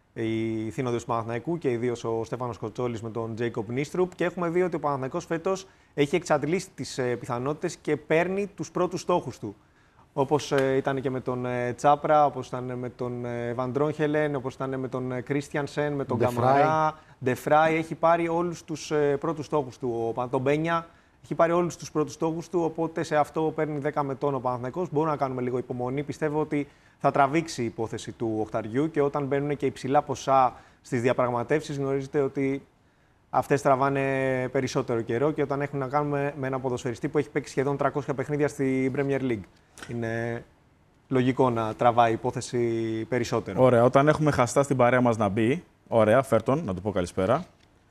οι θύνοντες του Παναθηναϊκού και ιδίως ο Στέφανος Κοτσόλης με τον Τζέικοπ Νίστρουπ. Και έχουμε δει ότι ο Παναθηναϊκός φέτος έχει εξαντλήσει τις πιθανότητες και παίρνει τους πρώτους στόχους του. Όπως ήταν και με τον Τσάπρα, όπως ήταν με τον Βαντρόγχελεν, όπως ήταν με τον Κρίστιανσεν, με τον Καμαρά. Ντεφράι έχει πάρει όλους τους πρώτους στόχους του. Τον Μπένια έχει πάρει όλους τους πρώτους στόχους του. Οπότε σε αυτό παίρνει 10 μετών ο Παναθηναϊκός. Μπορούμε να κάνουμε λίγο υπομονή. Πιστεύω ότι θα τραβήξει η υπόθεση του οχταριού και όταν μπαίνουν και υψηλά ποσά στις διαπραγματεύσεις, γνωρίζετε ότι αυτές τραβάνε περισσότερο καιρό και όταν έχουν να κάνουν με έναν ποδοσφαιριστή που έχει παίξει σχεδόν 300 παιχνίδια στην Premier League. Είναι λογικό να τραβάει η υπόθεση περισσότερο. Ωραία. Όταν έχουμε Χαστά στην παρέα μας να μπει, ωραία, φέρτον, να του πω καλησπέρα.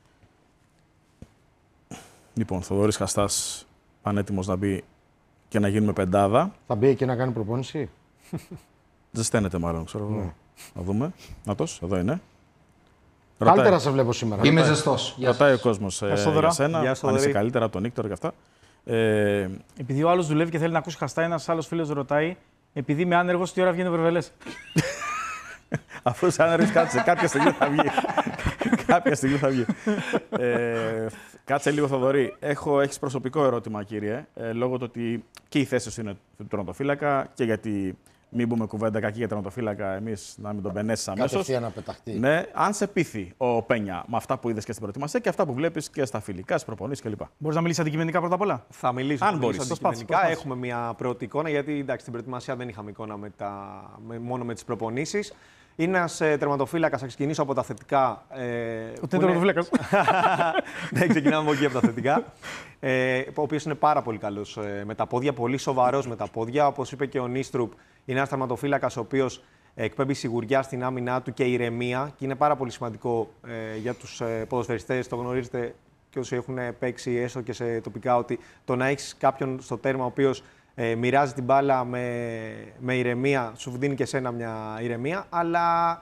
Λοιπόν, Θοδωρής Χαστάς, πανέτοιμος να μπει και να γίνουμε πεντάδα. Θα μπει και να κάνει προπόνηση. Ζεσταίνεται μάλλον, ξέρω εγώ. Να δούμε. Νάτος, εδώ είναι. Καλύτερα σε βλέπω σήμερα. Είμαι ζεστός. Ρωτάει ο κόσμος για σένα, αν είσαι καλύτερα από τον Νίκτορ και αυτά. Επειδή ο άλλος δουλεύει και θέλει να ακούσει Χαστά, ένας άλλος φίλος ρωτάει, επειδή είμαι άνεργος, τι ώρα βγαίνει ο Βρεβελές? Αφού είσαι άνεργος, κάτσε, κάποια στιγμή θα βγει. Κάποια στιγμή θα βγει. Κάτσε λίγο, Θοδωρή. Έχεις προσωπικό ερώτημα, κύριε, λόγω του ότι και η θέση σου είναι του τερματοφύλακα και γιατί μην πούμε κουβέντα κακή για τερματοφύλακα, εμείς να μην τον πενέσεις αμέσως. Κατευθείαν να πεταχτεί. Ναι, αν σε πείθει ο Πένια με αυτά που είδες και στην προετοιμασία και αυτά που βλέπεις και στα φιλικά, στις προπονήσεις κλπ. Μπορείς να μιλήσεις αντικειμενικά πρώτα απ' όλα? Θα μιλήσω, αν μπορείς. αντικειμενικά. Έχουμε μια πρώτη εικόνα, γιατί εντάξει, στην προετοιμασία δεν είχαμε εικόνα μόνο με τις προπονήσεις. Είναι ένας τερματοφύλακας, θα ξεκινήσω από τα θετικά. Ότι είναι τερματοφύλακας. Ναι, ξεκινάμε από εκεί από τα θετικά. Ο οποίος είναι πάρα πολύ καλός με τα πόδια, πολύ σοβαρός με τα πόδια. Όπως είπε και ο Νίστρουπ, είναι ένας τερματοφύλακας ο οποίος εκπέμπει σιγουριά στην άμυνά του και ηρεμία. Και είναι πάρα πολύ σημαντικό για τους ποδοσφαιριστές, το γνωρίζετε και όσοι έχουν παίξει έστω και σε τοπικά, ότι το να έχεις κάποιον στο τέρμα ο οποίος μοιράζει την μπάλα με ηρεμία, σου δίνει και εσένα μια ηρεμία, αλλά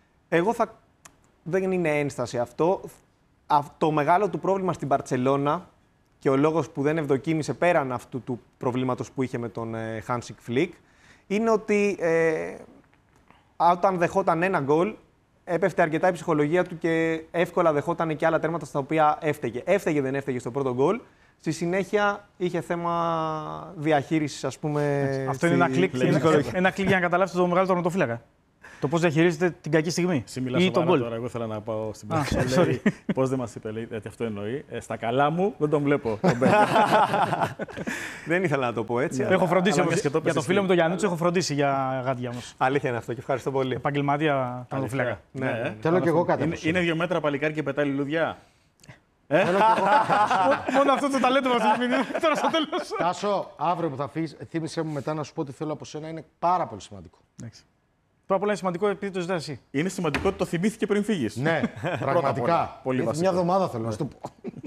δεν είναι ένσταση αυτό. Το μεγάλο του πρόβλημα στην Μπαρτσελώνα και ο λόγος που δεν ευδοκίμησε πέραν αυτού του προβλήματος που είχε με τον Χάνσικ Φλικ είναι ότι όταν δεχόταν ένα γκολ έπεφτε αρκετά η ψυχολογία του και εύκολα δεχόταν και άλλα τέρματα στα οποία έφταιγε. Δεν έφταιγε στο πρώτο γκολ. Στη συνέχεια είχε θέμα διαχείρισης, ας πούμε. Αυτό είναι ένα κλικ για να καταλάβετε το μεγάλο τερματοφύλακα. Το πώς διαχειρίζεται την κακή στιγμή. Εσύ μιλάς σοβαρά τώρα, εγώ ήθελα να πάω στην πράξη. Πώς δεν μας είπε, λέει, γιατί αυτό εννοεί. Στα καλά μου δεν τον βλέπω. Δεν ήθελα να το πω έτσι. Έχω φροντίσει όμως για το φίλο μου τον Γιάννουτσο, έχω φροντίσει για γάντια όμως. Αλήθεια είναι αυτό και ευχαριστώ πολύ. Επαγγελματία τερματοφύλακα. Θέλω και εγώ κάτι. Είναι 2 μέτρα παλικάρι και πετάει λουλουδιά. Μόνο αυτό το ταλέντο μας δίνει τώρα στο τέλος. Τάσο, αύριο που θα φύγεις, θύμισέ μου μετά να σου πω τι θέλω από σένα, είναι πάρα πολύ σημαντικό. Πρώτα απ' όλα είναι σημαντικό επειδή το ζητάς εσύ. Είναι σημαντικό ότι το θυμήθηκε πριν φύγεις. Ναι, πραγματικά. Πολύ βασικό. Μια εβδομάδα θέλω να σου το πω.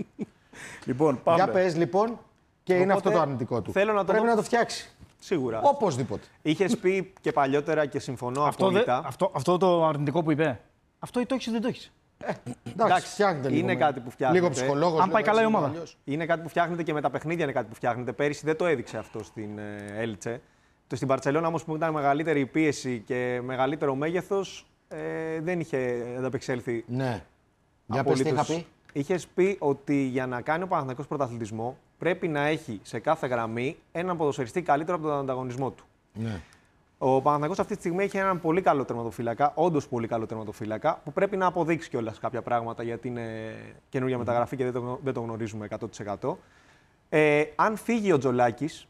Λοιπόν, πάμε. Για πες λοιπόν, και είναι αυτό το αρνητικό του. Πρέπει να το φτιάξει. Σίγουρα. Οπωσδήποτε. Είχες πει και παλιότερα και συμφωνώ απόλυτα. Αυτό το αρνητικό που είπε, αυτό ή το έχεις ή δεν το έχεις. Εντάξει, φτιάχνετε λίγο. Είναι κάτι που φτιάχνετε. Λίγο ψυχολόγος. Αν πάει καλά η ομάδα. Είναι κάτι που φτιάχνετε και με τα παιχνίδια είναι κάτι που φτιάχνετε. Πέρυσι δεν το έδειξε αυτό στην Έλτσε. Στην Μπαρτσελόνα όμως που ήταν μεγαλύτερη η πίεση και μεγαλύτερο μέγεθος δεν είχε ανταπεξέλθει. Ναι. Για πες τι είχα πει. Είχες πει ότι για να κάνει ο Παναθηναϊκός πρωταθλητισμό πρέπει να έχει σε κάθε γραμμή έναν ποδοσφαιριστή καλύτερο από τον ανταγωνισμό του. Ναι. Ο Παναθηναϊκός αυτή τη στιγμή έχει έναν πολύ καλό τερματοφύλακα, όντως πολύ καλό τερματοφύλακα, που πρέπει να αποδείξει κιόλας κάποια πράγματα γιατί είναι καινούργια μεταγραφή και δεν το γνωρίζουμε 100%. Αν φύγει ο Τζολάκης,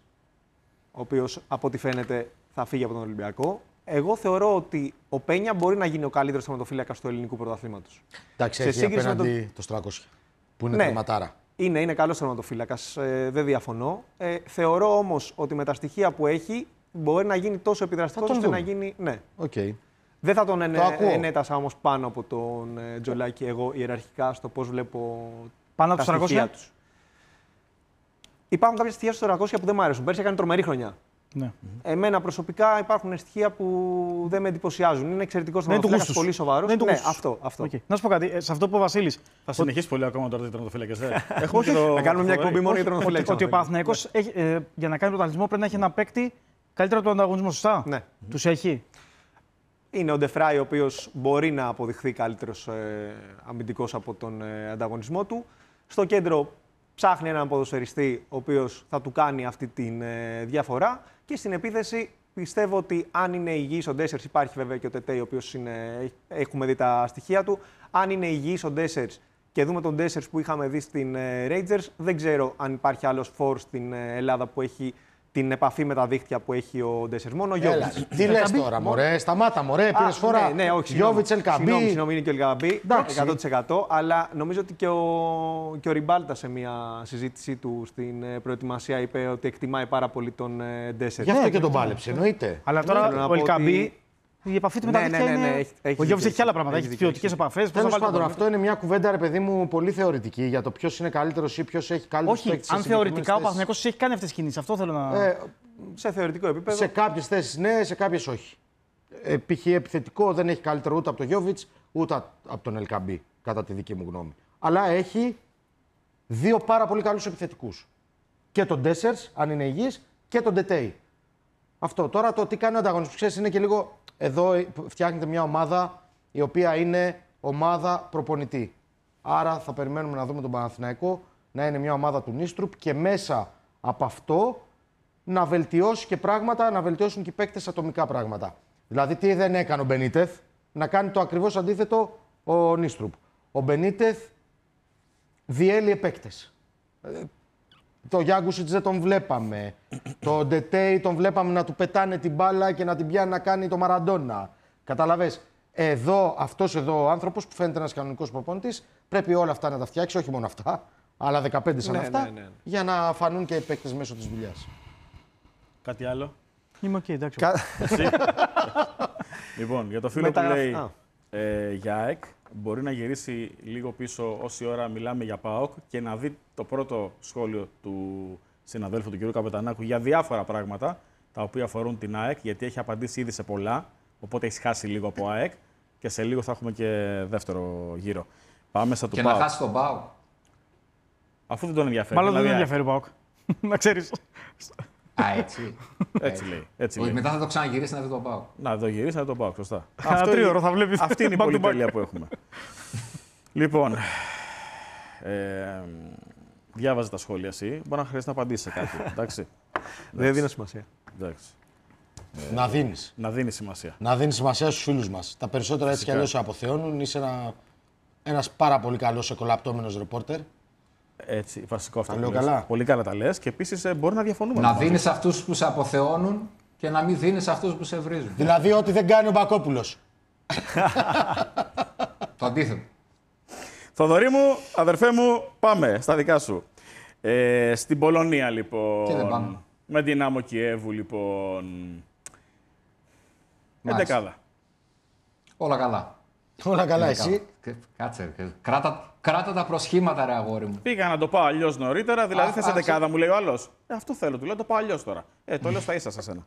ο οποίος από ό,τι φαίνεται θα φύγει από τον Ολυμπιακό, εγώ θεωρώ ότι ο Πένια μπορεί να γίνει ο καλύτερος τερματοφύλακας του ελληνικού πρωταθλήματος. Εντάξει, έχει απέναντι το Στράκοσια, που είναι τερματάρα. Είναι καλός τερματοφύλακας, δεν διαφωνώ. Θεωρώ όμως ότι με τα στοιχεία που έχει μπορεί να γίνει τόσο επιδραστικός ώστε να γίνει. Ναι. Okay. Δεν θα τον ενέτασα όμως πάνω από τον Τζολάκη εγώ ιεραρχικά στο πώς βλέπω πάνω τα στοιχεία τους. Υπάρχουν κάποια στοιχεία στο 400 που δεν μου αρέσουν. Πέρσι έκανε τρομερή χρονιά. Ναι. Εμένα προσωπικά υπάρχουν στοιχεία που δεν με εντυπωσιάζουν. Είναι εξαιρετικός τερματοφύλακας, πολύ σοβαρός. Ναι, αυτό. Okay. Να σου πω κάτι, σε αυτό που ο Βασίλης. Θα συνεχίσει πολύ ακόμα τώρα οι τερματοφύλακες. Να κάνουμε μια εκπομπή μόνο για τερματοφύλακες. Ότι ο Παναθηναϊκός για να κάνει πρωταθλητισμό πρέπει να έχει ένα παίκτη καλύτερο από τον ανταγωνισμό, σωστά. Ναι. Τους έχει. Είναι ο Ντεφράι, ο οποίος μπορεί να αποδειχθεί καλύτερος αμυντικός από τον ανταγωνισμό του. Στο κέντρο ψάχνει έναν ποδοσφαιριστή, ο οποίος θα του κάνει αυτή τη διαφορά. Και στην επίθεση πιστεύω ότι αν είναι υγιής ο Ντέσσερς, υπάρχει βέβαια και ο Τετέι, ο οποίος έχουμε δει τα στοιχεία του. Αν είναι υγιής ο Ντέσσερς και δούμε τον Ντέσσερς που είχαμε δει στην Rangers, δεν ξέρω αν υπάρχει άλλος φορ στην Ελλάδα που έχει την επαφή με τα δίχτυα που έχει ο Ντέσσερς. Μόνο ο Γιώβιτς. Τι λες τώρα, μωρέ, σταμάτα, μωρέ, πήρες φορά. Ναι, όχι. Γιώβιτς, Ελκαμπή. Συγγνώμη, είναι και ο Ελκαμπή. 100%. Αλλά νομίζω ότι και ο Ριμπάλτα σε μια συζήτησή του στην προετοιμασία είπε ότι εκτιμάει πάρα πολύ τον Ντέσσερς. Γι' αυτό και τον πάλεψε, εννοείται. Αλλά τώρα ο Ελκαμπή. Η επαφή του με τα δίχτυα είναι. Ο Γιώβιτς έχει και άλλα πράγματα. Έχει ποιοτικές επαφές. Τέλος πάντων, αυτό είναι μια κουβέντα, ρε παιδί μου, πολύ θεωρητική για το ποιος είναι καλύτερος ή ποιος έχει καλύτερο παίκτη. Όχι, αν θεωρητικά ο Παναθηναϊκός έχει κάνει αυτές τις κινήσεις. Αυτό θέλω να. Σε θεωρητικό επίπεδο. Σε κάποιες θέσεις ναι, σε κάποιες όχι. Π.χ. επιθετικό δεν έχει καλύτερο ούτε από τον Γιώβιτς ούτε από τον Ελκαμπή, κατά τη δική μου γνώμη. Αλλά έχει δύο πάρα πολύ καλούς επιθετικούς. Και τον Ντέσσερς, αν είναι υγιής, και τον Τετέι. Αυτό. Τώρα το τι κάνει ο ανταγωνισμός, ξέρεις, είναι και λίγο. Εδώ φτιάχνεται μια ομάδα η οποία είναι ομάδα προπονητή. Άρα θα περιμένουμε να δούμε τον Παναθηναϊκό να είναι μια ομάδα του Νίστρουπ και μέσα από αυτό να βελτιώσει και πράγματα, να βελτιώσουν και οι παίκτες ατομικά πράγματα. Δηλαδή, τι δεν έκανε ο Μπενίτεθ, να κάνει το ακριβώς αντίθετο ο Νίστρουπ. Ο Μπενίτεθ διέλυε παίκτες. Το Γιάγκουσιτς δεν τον βλέπαμε. Το Ντετέι τον βλέπαμε να του πετάνε την μπάλα και να την πιάνει να κάνει το Μαραντόνα. Καταλαβες. Εδώ, αυτός εδώ ο άνθρωπος που φαίνεται ένας κανονικός προπονητής, πρέπει όλα αυτά να τα φτιάξει, όχι μόνο αυτά, αλλά 15 σαν αυτά, για να φανούν και οι παίκτες μέσω της δουλειάς. Κάτι άλλο. Είμαι οκ, εντάξει. Λοιπόν, για το φίλο που λέει για ΑΕΚ, μπορεί να γυρίσει λίγο πίσω όση ώρα μιλάμε για ΠΑΟΚ και να δει το πρώτο σχόλιο του συναδέλφου του κ. Καπετανάκου για διάφορα πράγματα τα οποία αφορούν την ΑΕΚ, γιατί έχει απαντήσει ήδη σε πολλά, οπότε έχει χάσει λίγο από ΑΕΚ και σε λίγο θα έχουμε και δεύτερο γύρο. Πάμε στα του ΠΑΟΚ. Και να χάσει τον ΠΑΟΚ. Αφού δεν τον ενδιαφέρει. Μάλλον δεν τον ενδιαφέρει ο ΠΑΟΚ. Να ξέρεις. Α, έτσι. Έτσι λέει. Έτσι λέει. Μετά θα το ξαναγυρίσει να δει τον ΠΑΟΚ. Να το γυρίσει, να το ΠΑΟΚ, σωστά. Αυτό τρίωρο θα βλέπει. Αυτή είναι η πολυτέλεια που έχουμε. Λοιπόν, Διάβαζε τα σχόλια εσύ. Μπορεί να χρειάζεται να απαντήσει σε κάτι. Εντάξει. Δεν δίνω σημασία. Εντάξει. Να δίνεις. Να δίνει σημασία. Να δίνεις σημασία στους φίλους μας. Τα περισσότερα έτσι κι αλλιώς σε αποθεώνουν. Είσαι ένας πάρα πολύ καλός εκολαπτώμενος ρεπόρτερ. Έτσι, βασικό αυτό. Τα που λέω λες. καλά. Πολύ καλά τα λες και επίσης μπορεί να διαφωνούμε. Να μαζί. δίνεις αυτούς που σε αποθεώνουν και να μην δίνεις αυτούς που σε βρίζουν. Δηλαδή, ό,τι δεν κάνει ο Μπακόπουλος. Το αντίθετο. Θοδωρή μου, αδερφέ μου, πάμε στα δικά σου. Στην Πολωνία, λοιπόν. Και δεν πάμε. Με Δυνάμο Κιέβου, λοιπόν. Μάλιστα. Εντεκάδα. Όλα καλά. Όλα καλά, εσύ. Κάτσε. Κράτα τα προσχήματα, ρε αγόρι μου. Πήγα να το πάω αλλιώ νωρίτερα, δηλαδή θες άκουσα. εντεκάδα, μου λέει ο άλλο. Αυτό θέλω, του λέω το πάω αλλιώ τώρα. Το λέω στα ίσα σε σένα.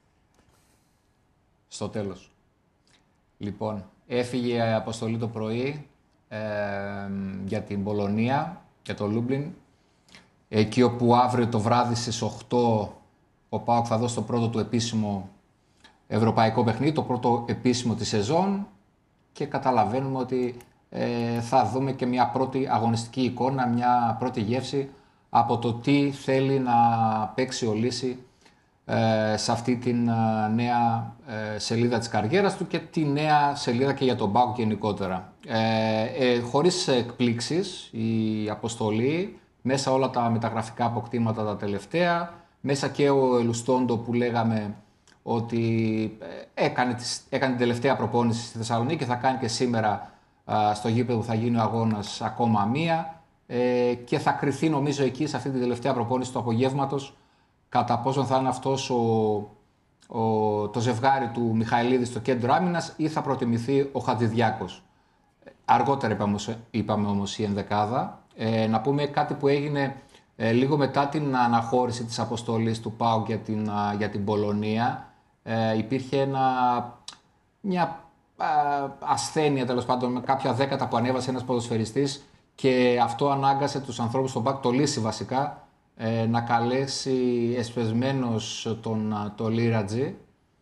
Στο τέλος. Λοιπόν, έφυγε η αποστολή το πρωί για την Πολωνία, για το Λούμπλιν. Εκεί όπου αύριο το βράδυ στις 8 ο ΠΑΟΚ θα δώσει το πρώτο του επίσημο ευρωπαϊκό παιχνίδι, το πρώτο επίσημο της σεζόν και καταλαβαίνουμε ότι θα δούμε και μια πρώτη αγωνιστική εικόνα, μια πρώτη γεύση από το τι θέλει να παίξει ο Λύση σε αυτή την νέα σελίδα της καριέρας του και τη νέα σελίδα και για τον ΠΑΟΚ γενικότερα. Χωρίς εκπλήξεις, η αποστολή, μέσα όλα τα μεταγραφικά αποκτήματα τα τελευταία, μέσα και ο Ελουστόντο που λέγαμε ότι έκανε την τελευταία προπόνηση στη Θεσσαλονίκη και θα κάνει και σήμερα στο γήπεδο που θα γίνει ο αγώνας ακόμα μία και θα κριθεί νομίζω εκεί σε αυτή την τελευταία προπόνηση του απογεύματος κατά πόσον θα είναι αυτός το ζευγάρι του Μιχαηλίδη στο κέντρο άμυνας ή θα προτιμηθεί ο Χατζηδιάκος. Αργότερα είπαμε όμως η ενδεκάδα. Να πούμε κάτι που έγινε λίγο μετά την αναχώρηση της αποστολής του ΠΑΟΚ για την Πολωνία. Υπήρχε μια ασθένεια, τέλος πάντων, με κάποια δέκατα που ανέβασε ένας ποδοσφαιριστής και αυτό ανάγκασε τους ανθρώπους στον ΠΑΟΚ, το Λύση βασικά, να καλέσει εσπεσμένος τον Λίρατζη,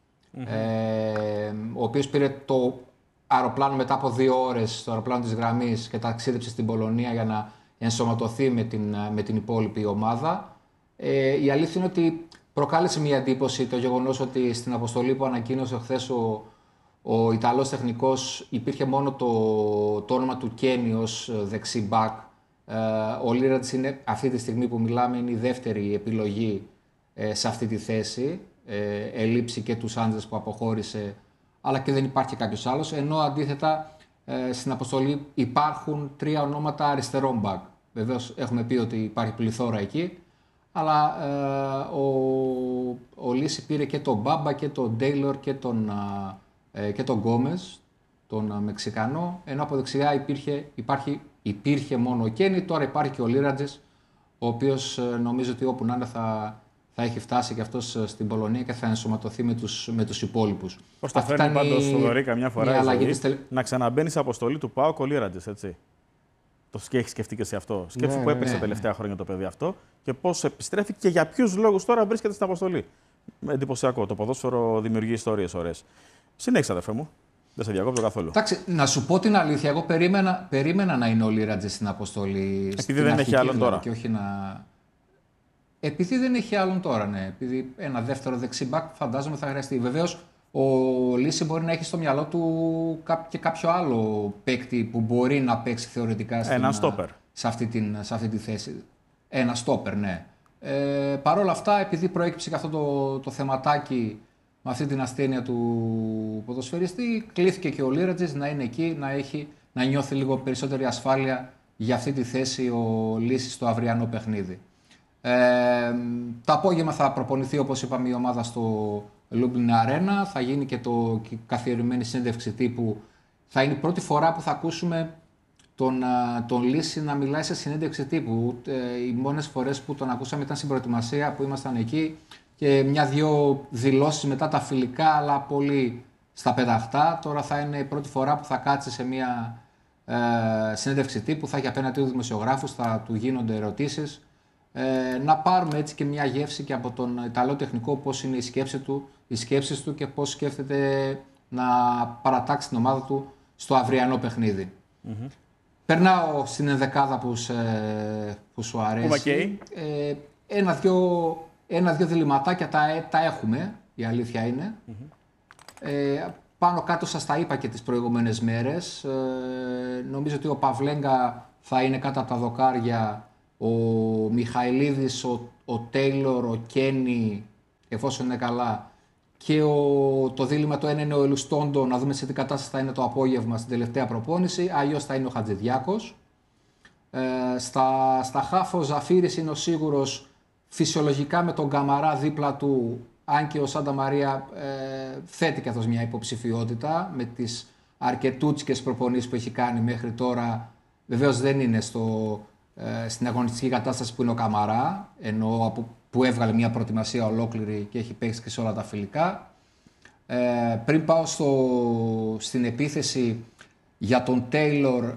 ο οποίος πήρε το αεροπλάνο μετά από 2 ώρες στο αεροπλάνο της γραμμής και ταξίδεψε στην Πολωνία για να ενσωματωθεί με την υπόλοιπη ομάδα. Η αλήθεια είναι ότι προκάλεσε μια εντύπωση το γεγονός ότι στην αποστολή που ανακοίνωσε χθες ο Ιταλός τεχνικός υπήρχε μόνο το όνομα του Κένι ως δεξί μπακ. Ο Λίρατς είναι αυτή τη στιγμή που μιλάμε είναι η δεύτερη επιλογή σε αυτή τη θέση. Ελείψη και του Σάντζες που αποχώρησε, αλλά και δεν υπάρχει κάποιος άλλος. Ενώ αντίθετα στην αποστολή υπάρχουν 3 ονόματα αριστερών μπακ. Βεβαίως έχουμε πει ότι υπάρχει πληθώρα εκεί, αλλά ο Λύση πήρε και τον Μπάμπα και τον Ντέιλορ και τον Γκόμες, τον Μεξικανό, ενώ από δεξιά υπήρχε μόνο ο Κένι, τώρα υπάρχει και ο Λίρατζης, ο οποίος νομίζω ότι όπου να είναι θα έχει φτάσει και αυτός στην Πολωνία και θα ενσωματωθεί με τους υπόλοιπους. Πώς τα φέρνει πάντως, Θοδωρή, καμιά φορά να ξαναμπαίνει σε αποστολή του ΠΑΟΚ ο Λίρατζης, έτσι. Και έχει σκεφτεί και σε αυτό. Σκέψου που έπαιξε τα τελευταία χρόνια το παιδί αυτό και πώς επιστρέφει και για ποιους λόγους τώρα βρίσκεται στην αποστολή. Εντυπωσιακό. Το ποδόσφαιρο δημιουργεί ιστορίες ωραίες. Συνέχισε, αδερφέ μου. Δεν σε διακόπτω καθόλου. Εντάξει, να σου πω την αλήθεια. Εγώ περίμενα να είναι ο Λίρατζης στην αποστολή. Επειδή δεν έχει άλλον τώρα. Και όχι Επειδή δεν έχει άλλον τώρα, ναι. Επειδή ένα δεύτερο δεξιμπάκ φαντάζομαι θα χρειαστεί. Βεβαίως, ο Λύση μπορεί να έχει στο μυαλό του και κάποιο άλλο παίκτη που μπορεί να παίξει θεωρητικά σε αυτή τη θέση. Ένα στόπερ, ναι. Παρ' όλα αυτά, επειδή προέκυψε και αυτό το θεματάκι με αυτή την ασθένεια του ποδοσφαιριστή, κλήθηκε και ο Λίρατζης να είναι εκεί, να νιώθει λίγο περισσότερη ασφάλεια για αυτή τη θέση ο Λύσης στο αυριανό παιχνίδι. Το απόγευμα θα προπονηθεί, όπως είπαμε, η ομάδα στο Λούμπλιν Αρένα. Θα γίνει και η καθιερωμένη συνέντευξη τύπου. Θα είναι η πρώτη φορά που θα ακούσουμε τον Λύση να μιλάει σε συνέντευξη τύπου. Οι μόνες φορές που τον ακούσαμε ήταν στην προετοιμασία που ήμασταν εκεί και 1-2 δηλώσεις μετά τα φιλικά, αλλά πολύ στα πεταχτά. Τώρα θα είναι η πρώτη φορά που θα κάτσει σε μια συνέντευξη τύπου, θα έχει απέναντι του δημοσιογράφους, θα του γίνονται ερωτήσεις. Να πάρουμε έτσι και μια γεύση και από τον Ιταλό τεχνικό πώς είναι οι σκέψεις του και πώς σκέφτεται να παρατάξει την ομάδα του στο αυριανό παιχνίδι. Περνάω στην ενδεκάδα που σου αρέσει. Ένα-δυο διλημματάκια τα έχουμε, η αλήθεια είναι. Πάνω κάτω σας τα είπα και τις προηγούμενες μέρες. Νομίζω ότι ο Παυλέγκα θα είναι κάτω από τα δοκάρια. Ο Μιχαηλίδης, ο Τέιλορ, ο Κένι, εφόσον είναι καλά. Και το δίλημμα το ένα είναι ο Ελουστόντο, να δούμε σε τι κατάσταση θα είναι το απόγευμα στην τελευταία προπόνηση. Αλλιώς θα είναι ο Χατζηδιάκος. Στα χάφ ο Ζαφύρης είναι ο σίγουρος, φυσιολογικά με τον Καμαρά δίπλα του, αν και ο Σάντα Μαρία θέτει καθώς μια υποψηφιότητα με τις αρκετούτσικες προπονήσεις που έχει κάνει μέχρι τώρα. Βεβαίως δεν είναι στην αγωνιστική κατάσταση που είναι ο Καμαρά, ενώ που έβγαλε μια προετοιμασία ολόκληρη και έχει παίξει και σε όλα τα φιλικά. Πριν πάω στην επίθεση για τον Τέιλορ,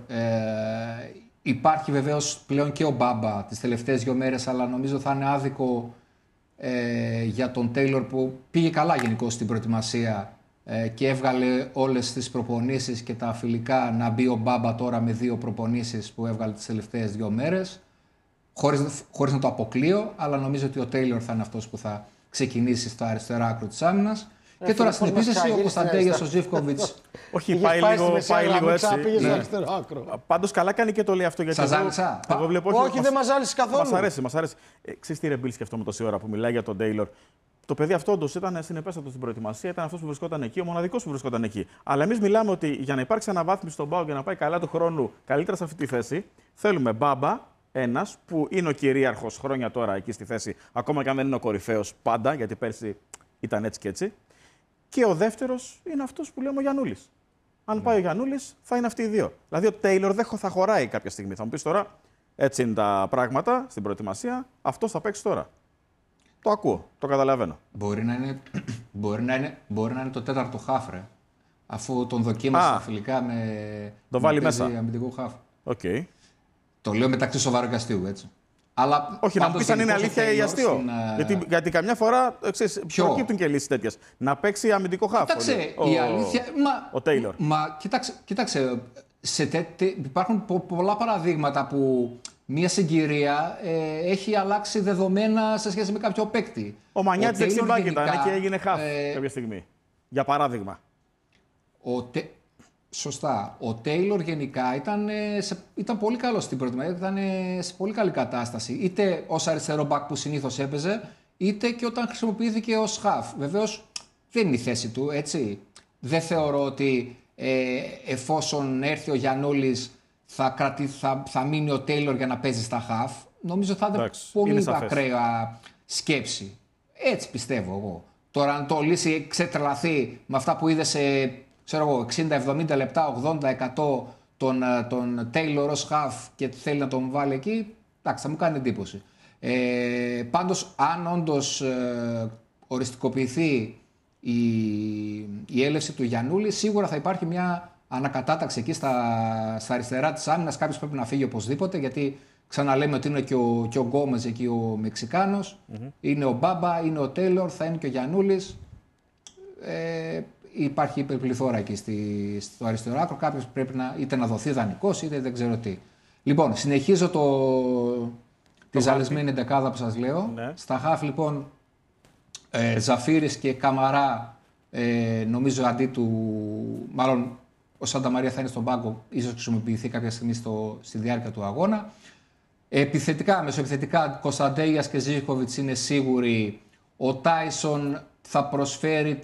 υπάρχει βεβαίως πλέον και ο Μπάμπα τις τελευταίες 2 μέρες, αλλά νομίζω θα είναι άδικο για τον Τέιλορ που πήγε καλά γενικώς στην προετοιμασία και έβγαλε όλες τις προπονήσεις και τα φιλικά, να μπει ο Μπάμπα τώρα με 2 προπονήσεις που έβγαλε τις τελευταίες 2 μέρες. Χωρίς να το αποκλείω, αλλά νομίζω ότι ο Τέιλορ θα είναι αυτός που θα ξεκινήσει στο αριστερό άκρο της άμυνας. Και τώρα στην επίθεση ο Κωνσταντέγιας, ο Ζίβκοβιτς. Όχι, πάει λίγο έτσι. Πάντως καλά κάνει και το λέει αυτό. Γιατί σας ζάλισα? Όχι, δεν μας ζάλισε καθόλου. Μας αρέσει. Ξέρεις τι, ρε Μπίλ, σκεφτόμαι τόση ώρα που μιλάει για τον Τέιλορ. Το παιδί αυτό όντως ήταν συνεπέστατο στην προετοιμασία, ήταν αυτός που βρισκόταν εκεί, ο μοναδικός που βρισκόταν εκεί. Αλλά εμείς μιλάμε ότι για να υπάρξει αναβάθμιση στον ΠΑΟΚ και να πάει καλά του χρόνου καλύτερα σε αυτή τη θέση, θέλουμε Μπάμπα, ένας που είναι ο κυρίαρχος χρόνια τώρα εκεί στη θέση, ακόμα και αν δεν είναι ο κορυφαίος πάντα, γιατί πέρσι ήταν έτσι και έτσι. Και ο δεύτερος είναι αυτός που λέμε ο Γιαννούλης. Αν πάει ο Γιαννούλης, θα είναι αυτοί οι 2. Δηλαδή ο Τέιλορ δεν θα χωράει κάποια στιγμή. Θα μου πεις τώρα, έτσι είναι τα πράγματα στην προετοιμασία, αυτός θα παίξει τώρα. Το ακούω, το καταλαβαίνω. Μπορεί να είναι το 4ο χάφρε. Αφού τον δοκίμασε στα φιλικά με. Το βάλει μέσα. Αμυντικό χάφ. Okay. Το λέω μεταξύ σοβαρού και αστείου, έτσι. Αλλά όχι, να μου πεις αν είναι αλήθεια ή αστείο. Γιατί καμιά φορά προκύπτουν και λύσεις τέτοιες. Να παίξει αμυντικό χάφ. Κοίταξε, η αλήθεια. Ο Τέιλορ. Κοίταξε. Υπάρχουν πολλά παραδείγματα που μια συγκυρία έχει αλλάξει δεδομένα σε σχέση με κάποιο παίκτη. Ο Μανιάτης δεξιμπάκ ήταν και έγινε χάφ κάποια στιγμή. Για παράδειγμα. Σωστά. Ο Τέιλορ γενικά ήταν πολύ καλό στην προετοιμασία, ήταν σε πολύ καλή κατάσταση. Είτε ως αριστερό μπακ που συνήθως έπαιζε, είτε και όταν χρησιμοποιήθηκε ως χαφ. Βεβαίως δεν είναι η θέση του, έτσι. Δεν θεωρώ ότι εφόσον έρθει ο Γιαννούλης θα μείνει ο Τέιλορ για να παίζει στα χαφ. Νομίζω θα είναι πολύ ακραία σκέψη. Έτσι πιστεύω εγώ. Τώρα αν το λύσει ξετρελαθεί με αυτά που είδε σε 60-70 λεπτά, 80% τον Taylor ως half και θέλει να τον βάλει εκεί, εντάξει, θα μου κάνει εντύπωση. Πάντως, αν όντως οριστικοποιηθεί η έλευση του Γιαννούλη, σίγουρα θα υπάρχει μια ανακατάταξη εκεί στα αριστερά της άμυνας. Κάποιος πρέπει να φύγει οπωσδήποτε, γιατί ξαναλέμε ότι είναι και ο Γκόμες εκεί ο Μεξικάνος, είναι ο Μπάμπα, είναι ο Taylor, θα είναι και ο Γιαννούλης. Υπάρχει υπερπληθώρα εκεί στο αριστερό άκρο. Κάποιος πρέπει είτε να δοθεί δανεικός είτε δεν ξέρω τι. Λοιπόν, συνεχίζω τη ζαλισμένη εντεκάδα που σας λέω. Ναι. Στα χαφ λοιπόν Ζαφύρης και Καμαρά, νομίζω αντί του. Μάλλον ο Σάντα Μαρία θα είναι στον πάγκο, ίσως χρησιμοποιηθεί κάποια στιγμή στη διάρκεια του αγώνα. Μεσοεπιθετικά Κωνσταντέγιας και Ζίβκοβιτς είναι σίγουροι. Ο Τάισον θα προσφέρει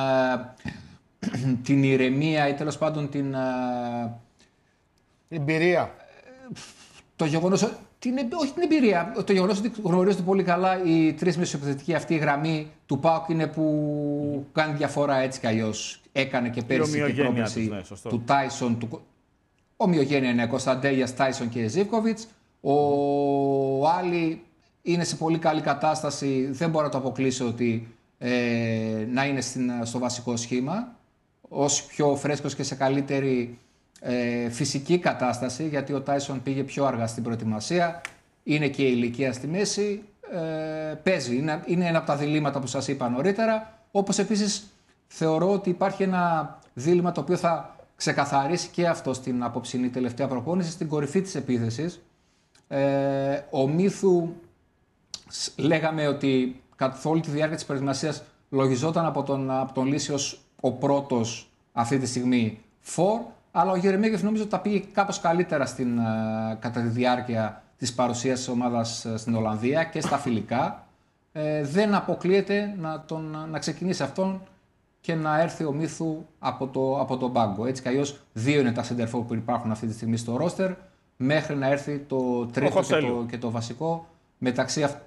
την ηρεμία ή τέλος πάντων την εμπειρία. Το γεγονός, όχι την εμπειρία, το γεγονός ότι γνωρίζετε πολύ καλά οι 3 μεσοεπιθετικοί αυτή η γραμμή του ΠΑΟΚ είναι που κάνει διαφορά έτσι κι αλλιώς. Έκανε και πέρυσι την πρόκληση του Τάισον. Ομοιογένεια είναι Κωνσταντέγιας, Τάισον και Ζίβκοβιτς. Ο Άλλη είναι σε πολύ καλή κατάσταση, δεν μπορώ να το αποκλείσω ότι να είναι στο βασικό σχήμα, ως πιο φρέσκος και σε καλύτερη φυσική κατάσταση, γιατί ο Τάισον πήγε πιο αργά στην προετοιμασία, είναι και η ηλικία στη μέση, παίζει, είναι ένα από τα διλήμματα που σας είπα νωρίτερα, όπως επίσης θεωρώ ότι υπάρχει ένα δίλημμα το οποίο θα ξεκαθαρίσει και αυτό στην απόψινή τελευταία προπόνηση, στην κορυφή της επίθεσης. Ο Μίθου, λέγαμε ότι καθ' όλη τη διάρκεια της προετοιμασίας λογιζόταν από τον Λύση ως ο πρώτος αυτή τη στιγμή φορ, αλλά ο Γερεμέγεφ νομίζω ότι τα πήγε κάπως καλύτερα κατά τη διάρκεια της παρουσίας της ομάδας στην Ολλανδία και στα φιλικά. Δεν αποκλείεται να ξεκινήσει αυτόν και να έρθει ο Μίθου από τον πάγκο. Έτσι κι αλλιώς 2 είναι τα σεντερφόρ που υπάρχουν αυτή τη στιγμή στο ρόστερ, μέχρι να έρθει το τρίτο και το βασικό μεταξύ αυτών.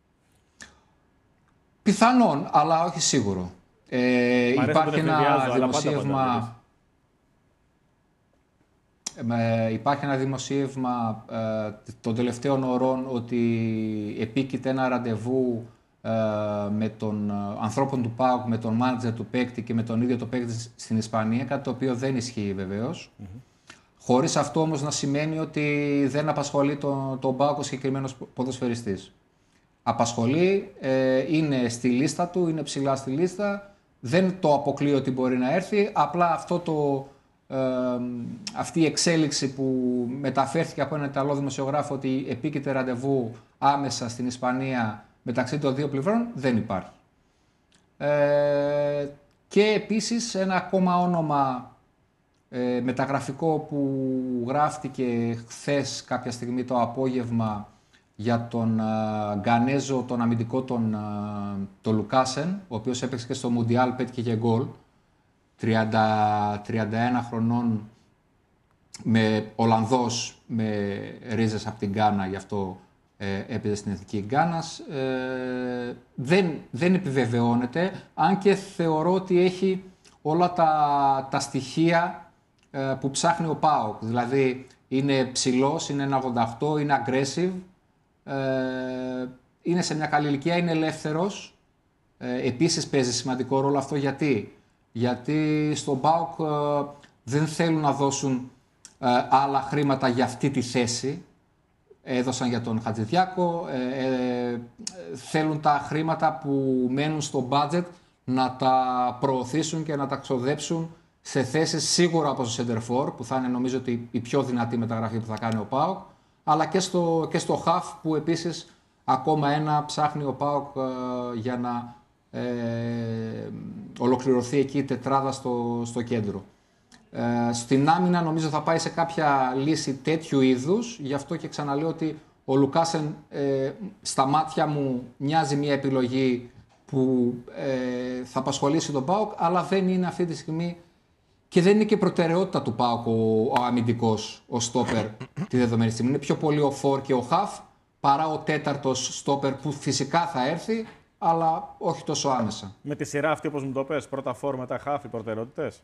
Πιθανόν, αλλά όχι σίγουρο. Υπάρχει ένα δημοσίευμα των τελευταίων ωρών ότι επίκειται ένα ραντεβού με τον ανθρώπων του ΠΑΟΚ, με τον μάνατζερ του παίκτη και με τον ίδιο το παίκτη στην Ισπανία, κάτι το οποίο δεν ισχύει βεβαίως. Χωρίς αυτό όμως να σημαίνει ότι δεν απασχολεί τον ΠΑΟΚ ο συγκεκριμένος ποδοσφαιριστής. Απασχολεί, είναι στη λίστα του, είναι ψηλά στη λίστα, δεν το αποκλείω ότι μπορεί να έρθει, απλά αυτή η εξέλιξη που μεταφέρθηκε από έναν Ιταλό δημοσιογράφο ότι επίκειται ραντεβού άμεσα στην Ισπανία μεταξύ των δύο πλευρών δεν υπάρχει. Και επίσης ένα ακόμα όνομα μεταγραφικό που γράφτηκε χθες κάποια στιγμή το απόγευμα για τον Γκανέζο, τον αμυντικό τον Λουκάσεν, ο οποίος έπαιξε και στο Μουντιάλ, πέτυχε και γκολ, 31 χρονών, με Ολλανδός με ρίζες από την Γκάνα, γι' αυτό έπαιζε στην Εθνική Γκάνας. Δεν επιβεβαιώνεται, αν και θεωρώ ότι έχει όλα τα στοιχεία που ψάχνει ο ΠΑΟΚ. Δηλαδή είναι ψηλός, είναι 1,88, είναι aggressive, είναι σε μια καλή ηλικία, είναι ελεύθερος. Επίσης παίζει σημαντικό ρόλο αυτό γιατί στον ΠΑΟΚ δεν θέλουν να δώσουν άλλα χρήματα για αυτή τη θέση. Έδωσαν για τον Χατζηδιάκο, θέλουν τα χρήματα που μένουν στο budget να τα προωθήσουν και να τα ξοδέψουν σε θέσεις σίγουρα από το Σεντερφόρ, που θα είναι νομίζω ότι η πιο δυνατή μεταγραφή που θα κάνει ο ΠΑΟΚ, αλλά και στο ΧΑΦ, που επίσης ακόμα ένα ψάχνει ο ΠΑΟΚ για να ολοκληρωθεί εκεί η τετράδα στο κέντρο. Στην άμυνα νομίζω θα πάει σε κάποια λύση τέτοιου είδους, γι' αυτό και ξαναλέω ότι ο Λουκάσεν στα μάτια μου μοιάζει μια επιλογή που θα απασχολήσει τον ΠΑΟΚ, αλλά δεν είναι αυτή τη στιγμή και δεν είναι και προτεραιότητα του ΠΑΟΚ ο αμυντικός, ο στόπερ τη δεδομένη στιγμή. Είναι πιο πολύ ο φορ και ο χαφ παρά ο τέταρτος στόπερ που φυσικά θα έρθει, αλλά όχι τόσο άμεσα. Με τη σειρά αυτή, όπως μου το πες, πρώτα φορ, μετά χαφ, οι προτεραιότητες.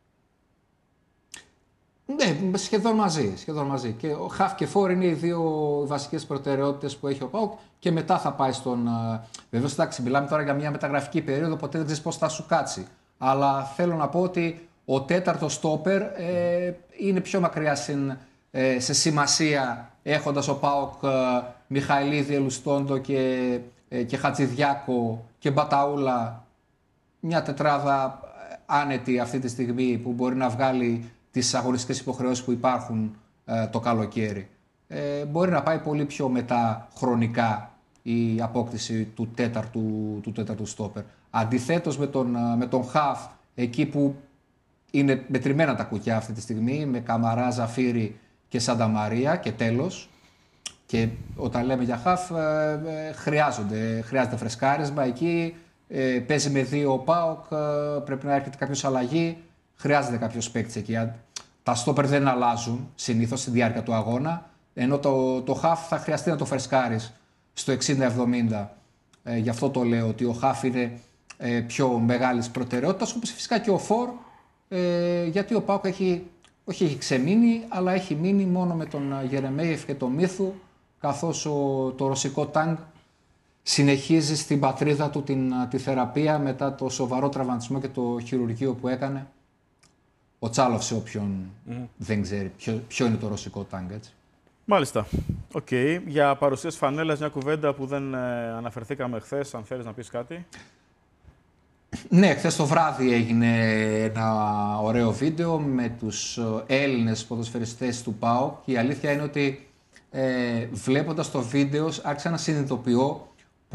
Ναι, σχεδόν μαζί. Και ο χαφ και φορ είναι οι δύο βασικές προτεραιότητες που έχει ο ΠΑΟΚ και μετά θα πάει στον... Βεβαίως, εντάξει, μιλάμε τώρα για μια μεταγραφική περίοδο, ποτέ δεν ξέρεις πώς θα σου κάτσει. Αλλά θέλω να πω ότι ο τέταρτος στόπερ είναι πιο μακριά σε σημασία, έχοντας ο ΠΑΟΚ Μιχαηλίδη, Ελουστόντο και Χατζηδιάκο και Μπαταούλα, μια τετράδα άνετη αυτή τη στιγμή που μπορεί να βγάλει τις αγωνιστικές υποχρεώσεις που υπάρχουν το καλοκαίρι. Μπορεί να πάει πολύ πιο μετά χρονικά η απόκτηση του τέταρτου στόπερ. Αντιθέτως με τον Χαφ, εκεί που είναι μετρημένα τα κουκιά αυτή τη στιγμή, με Καμαρά, Ζαφύρι και Σανταμαρία και τέλος. Και όταν λέμε για Χαφ, χρειάζεται φρεσκάρισμα εκεί. Παίζει με δύο ο ΠΑΟΚ, πρέπει να έρχεται κάποιος αλλαγή. Χρειάζεται κάποιος παίκτης εκεί. Τα στόπερ δεν αλλάζουν συνήθως στη διάρκεια του αγώνα. Ενώ το Χαφ θα χρειαστεί να το φρεσκάρεις στο 60-70. Γι' αυτό το λέω ότι ο Χαφ είναι πιο μεγάλης προτεραιότητας, όπως φυσικά και ο Φορ, γιατί ο ΠΑΟΚ έχει ξεμείνει, αλλά έχει μείνει μόνο με τον Γερεμέγεφ και τον Μίθου, καθώς το ρωσικό τάγκ συνεχίζει στην πατρίδα του τη θεραπεία μετά το σοβαρό τραυματισμό και το χειρουργείο που έκανε. Ο Τσάλοφ, σε όποιον δεν ξέρει ποιο είναι το ρωσικό τάγκ, έτσι. Μάλιστα. Οκ. Για παρουσίαση φανέλας, μια κουβέντα που δεν αναφερθήκαμε χθες, αν θέλεις να πεις κάτι. Ναι, χθες το βράδυ έγινε ένα ωραίο βίντεο με τους Έλληνες ποδοσφαιριστές του ΠΑΟΚ και η αλήθεια είναι ότι βλέποντας το βίντεο άρχισα να συνειδητοποιώ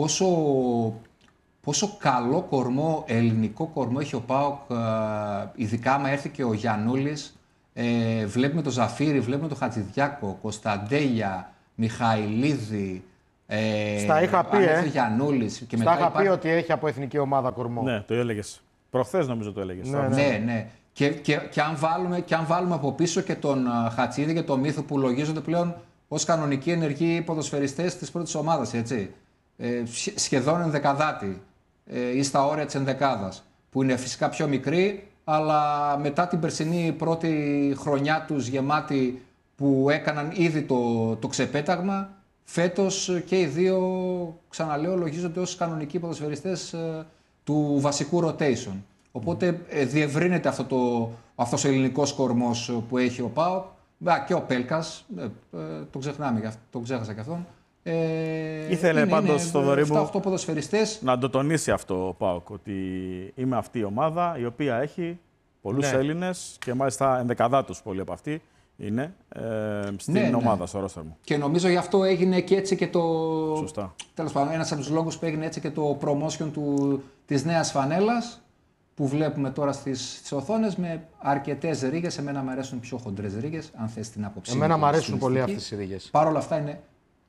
πόσο καλό κορμό, ελληνικό κορμό έχει ο ΠΑΟΚ, ειδικά άμα έρθει και ο Γιαννούλης. Βλέπουμε τον Ζαφύρι, βλέπουμε τον Χατζηδιάκο, Κωνσταντέλια, Μιχαηλίδη. Στα είχα πει, Γιαννούλης, και στα είχα πει ότι έχει από εθνική ομάδα κορμό. Ναι, το έλεγες. Προχθές νομίζω το έλεγες. Ναι. Και αν βάλουμε από πίσω και τον Χατσίδη και τον Μύθο που λογίζονται πλέον ως κανονικοί ενεργοί ποδοσφαιριστές της πρώτης ομάδας, έτσι. Σχεδόν ενδεκαδάτη ή στα όρια της ενδεκάδας, που είναι φυσικά πιο μικροί, αλλά μετά την περσινή πρώτη χρονιά τους γεμάτη που έκαναν ήδη το ξεπέταγμα, φέτος και οι δύο, ξαναλέω, λογίζονται ως κανονικοί ποδοσφαιριστές του βασικού rotation. Οπότε διευρύνεται αυτός ο ελληνικός κορμός που έχει ο ΠΑΟΚ. Και ο Πέλκας, τον ξεχνάμε, τον ξέχασα και αυτόν. Ήθελε πάντως στο Θοδωρή μου 7-8 ποδοσφαιριστές. να το τονίσει αυτό ο ΠΑΟΚ, ότι είμαι αυτή η ομάδα η οποία έχει πολλούς Έλληνες και μάλιστα ενδεκαδάτους πολλοί από αυτοί είναι στην ομάδα, στο ρόστερ μου. Και νομίζω γι' αυτό έγινε και έτσι και το... Σωστά. Τέλος πάντων, ένας από τους λόγους που έγινε έτσι και το promotion της νέας φανέλας που βλέπουμε τώρα στις οθόνες με αρκετές ρίγες. Εμένα μου αρέσουν πιο χοντρές ρίγες, αν θες την άποψή μου. Εμένα μου αρέσουν πολύ αυτές οι ρίγες. Παρ' όλα αυτά είναι...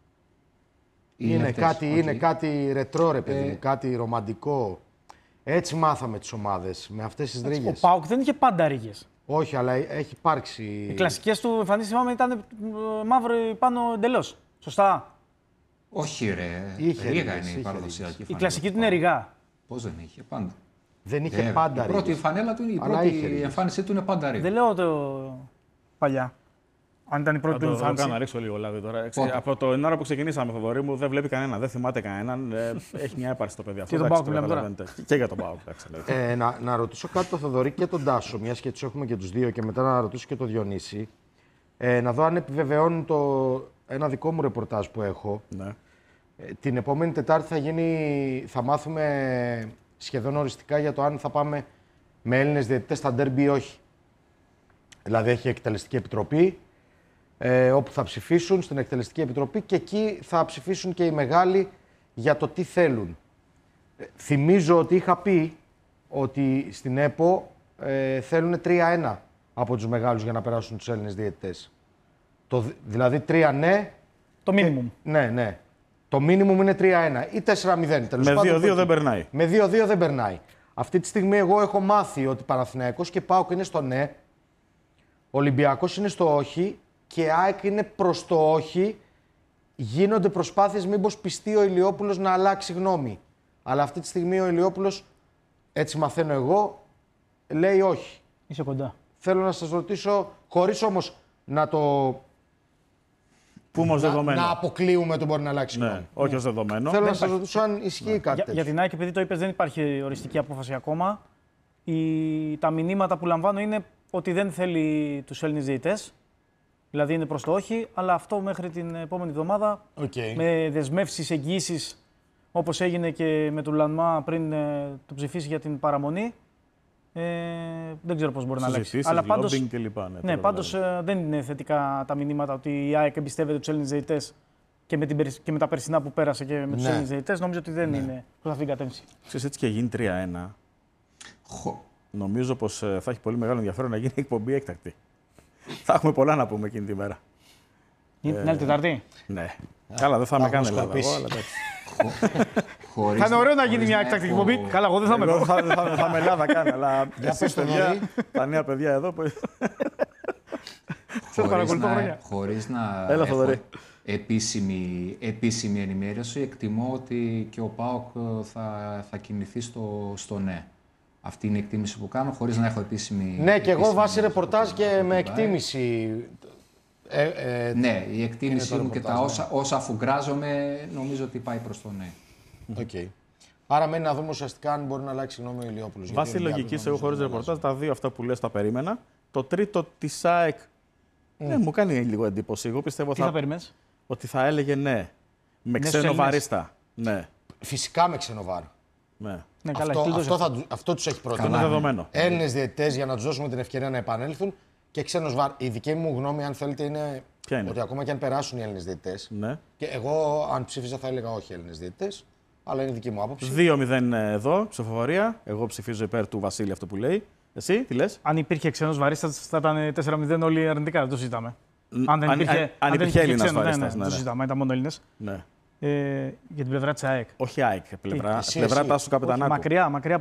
Είναι κάτι ρετρό, ρε παιδί μου, κάτι ρομαντικό. Έτσι μάθαμε τις ομάδες, με αυτές τις ρίγες. Ο ΠΑΟΚ δεν είχε πάντα ρίγες. Όχι, αλλά έχει υπάρξει. Οι κλασικές του εμφανίσεις θυμάμαι ήταν μαύρο πάνω εντελώς. Σωστά. Όχι, ρε. Είχε ρίγα ρίγες, είναι η παραδοσιακή φανέλα. Η κλασική του είναι ριγά. Πώς δεν είχε, πάντα. Δεν είχε πάντα η πρώτη φανέλα του, η πρώτη εμφάνισή του είναι πάντα ρίγα. Δεν λέω το παλιά. Αν ήταν η πρώτη του εμφάνιση. Θα κάνω να ρίξω λίγο λάδι τώρα. Από την ώρα που ξεκινήσαμε, Θοδωρή μου, δεν βλέπει κανένα, δεν θυμάται κανέναν. Έχει μια έπαρση το παιδί αυτό. Και τον ΠΑΟΚ μιλάμε τώρα. Και για τον ΠΑΟΚ. Να ρωτήσω κάτι τον Θοδωρή και τον Τάσο, μια και τους έχουμε και τους δύο, και μετά να ρωτήσω και τον Διονύση. Να δω αν επιβεβαιώνουν ένα δικό μου ρεπορτάζ που έχω. Ναι. Την επόμενη Τετάρτη θα μάθουμε σχεδόν οριστικά για το αν θα πάμε με Έλληνες διαιτητές στα ντέρμπι ή όχι. Δηλαδή έχει εκτελεστική επιτροπή, όπου θα ψηφίσουν στην εκτελεστική επιτροπή και εκεί θα ψηφίσουν και οι μεγάλοι για το τι θέλουν. Θυμίζω ότι είχα πει ότι στην ΕΠΟ θέλουν 3-1 από τους μεγάλους για να περάσουν τους Έλληνες διαιτητές. Δηλαδή 3 ναι. Το minimum. Ναι. Το minimum είναι 3-1 ή 4-0. Με 2-2 δεν περνάει. Με 2-2 δεν περνάει. Αυτή τη στιγμή εγώ έχω μάθει ότι Παναθηναϊκός και ΠΑΟΚ είναι στο ναι, Ολυμπιακός είναι στο όχι και ΑΕΚ είναι προς το όχι. Γίνονται προσπάθειες μήπως πιστεί ο Ηλιόπουλος να αλλάξει γνώμη. Αλλά αυτή τη στιγμή ο Ηλιόπουλος, έτσι μαθαίνω εγώ, λέει όχι. Είσαι κοντά. Θέλω να σας ρωτήσω, χωρίς όμως να το... Πούμε ως δεδομένο. Να αποκλείουμε το μπορεί να αλλάξει γνώμη. Ναι, όχι ως δεδομένο. Θέλω να σας ρωτήσω αν ισχύει κάτι τέτοιο. Για την ΑΕΚ, επειδή το είπες, δεν υπάρχει οριστική απόφαση ακόμα. Τα μηνύματα που λαμβάνω είναι ότι δεν θέλει τους Έλληνες διαιτητές. Δηλαδή είναι προς το όχι, αλλά αυτό μέχρι την επόμενη εβδομάδα με δεσμεύσεις, εγγυήσεις, όπως έγινε και με τον Λανμά πριν το ψηφίσει για την παραμονή. Δεν ξέρω πώς μπορεί να αλλάξει. Αλλά πάντως, πάντως δεν είναι θετικά τα μηνύματα ότι η ΑΕΚ εμπιστεύεται τους Έλληνες διαιτητές και με τα περσινά που πέρασε και με τους Έλληνες διαιτητές. Νομίζω ότι δεν είναι προς αυτήν την κατεύθυνση. Ξέρεις, έτσι και γίνει 3-1. Νομίζω πως θα έχει πολύ μεγάλο ενδιαφέρον να γίνει εκπομπή έκτακτη. Θα έχουμε πολλά να πούμε εκείνη τη μέρα. Την άλλη Τετάρτη. Ναι. Καλά, δεν θα με κάνει Ελλάδα. Θα είναι ωραίο να γίνει μια έκτακτη εκπομπή. Καλά, εγώ δεν θα με κάνω. Θα με Ελλάδα κάνει, αλλά εσείς παιδιά, τα νέα παιδιά εδώ. Χωρίς να Έλα, έχω επίσημη ενημέρωση, εκτιμώ ότι και ο ΠΑΟΚ θα κινηθεί στο ναι. Αυτή είναι η εκτίμηση που κάνω, χωρίς να έχω επίσημη... Ναι, και εγώ βάσει ρεπορτάζ και με εκτίμηση. Ναι, η εκτίμησή μου και τα όσα αφουγκράζομαι, νομίζω ότι πάει προς το ναι. Okay. Άρα μένει να δούμε ουσιαστικά αν μπορεί να αλλάξει γνώμη ο Ηλιόπουλος. Βάσει λογικής, εγώ χωρίς ρεπορτάζ, τα δύο αυτά που λες τα περίμενα. Το τρίτο της ΑΕΚ μου κάνει λίγο εντύπωση. Εγώ πιστεύω ότι θα έλεγε ναι. Με ξένο βαρίστα. Ναι. Φυσικά με ξένο βάρ. Ναι. Ναι, καλά, έχει κλειδώσει. Αυτό τους έχει Είναι προτείνει. δεδομένο. Έλληνες διαιτητές για να τους δώσουμε την ευκαιρία να επανέλθουν και ξένος βαρ. Η δική μου γνώμη, αν θέλετε, είναι, Ποια είναι? ότι ακόμα και αν περάσουν οι Έλληνες διαιτητές. Ναι. Και εγώ, αν ψήφιζα, θα έλεγα όχι Έλληνες διαιτητές, αλλά είναι δική μου άποψη. 2-0 εδώ, ψηφοφορία. Εγώ ψηφίζω υπέρ του Βασίλη αυτό που λέει. Εσύ, τι λες? Αν υπήρχε ξένος βαρίστας, θα ήταν 4-0 όλοι αρνητικά. Δεν το συζητάμε. Αν δεν υπήρχε Έλληνας ξένος, βαρίστας, δεν ναι, το ναι. συζητάμε. Ήταν μόνο Έλληνες. Ναι. Για την πλευρά της ΑΕΚ. Όχι ΑΕΚ, πλευρά Εσύ. Τάσου Καπετανάκου. Μακριά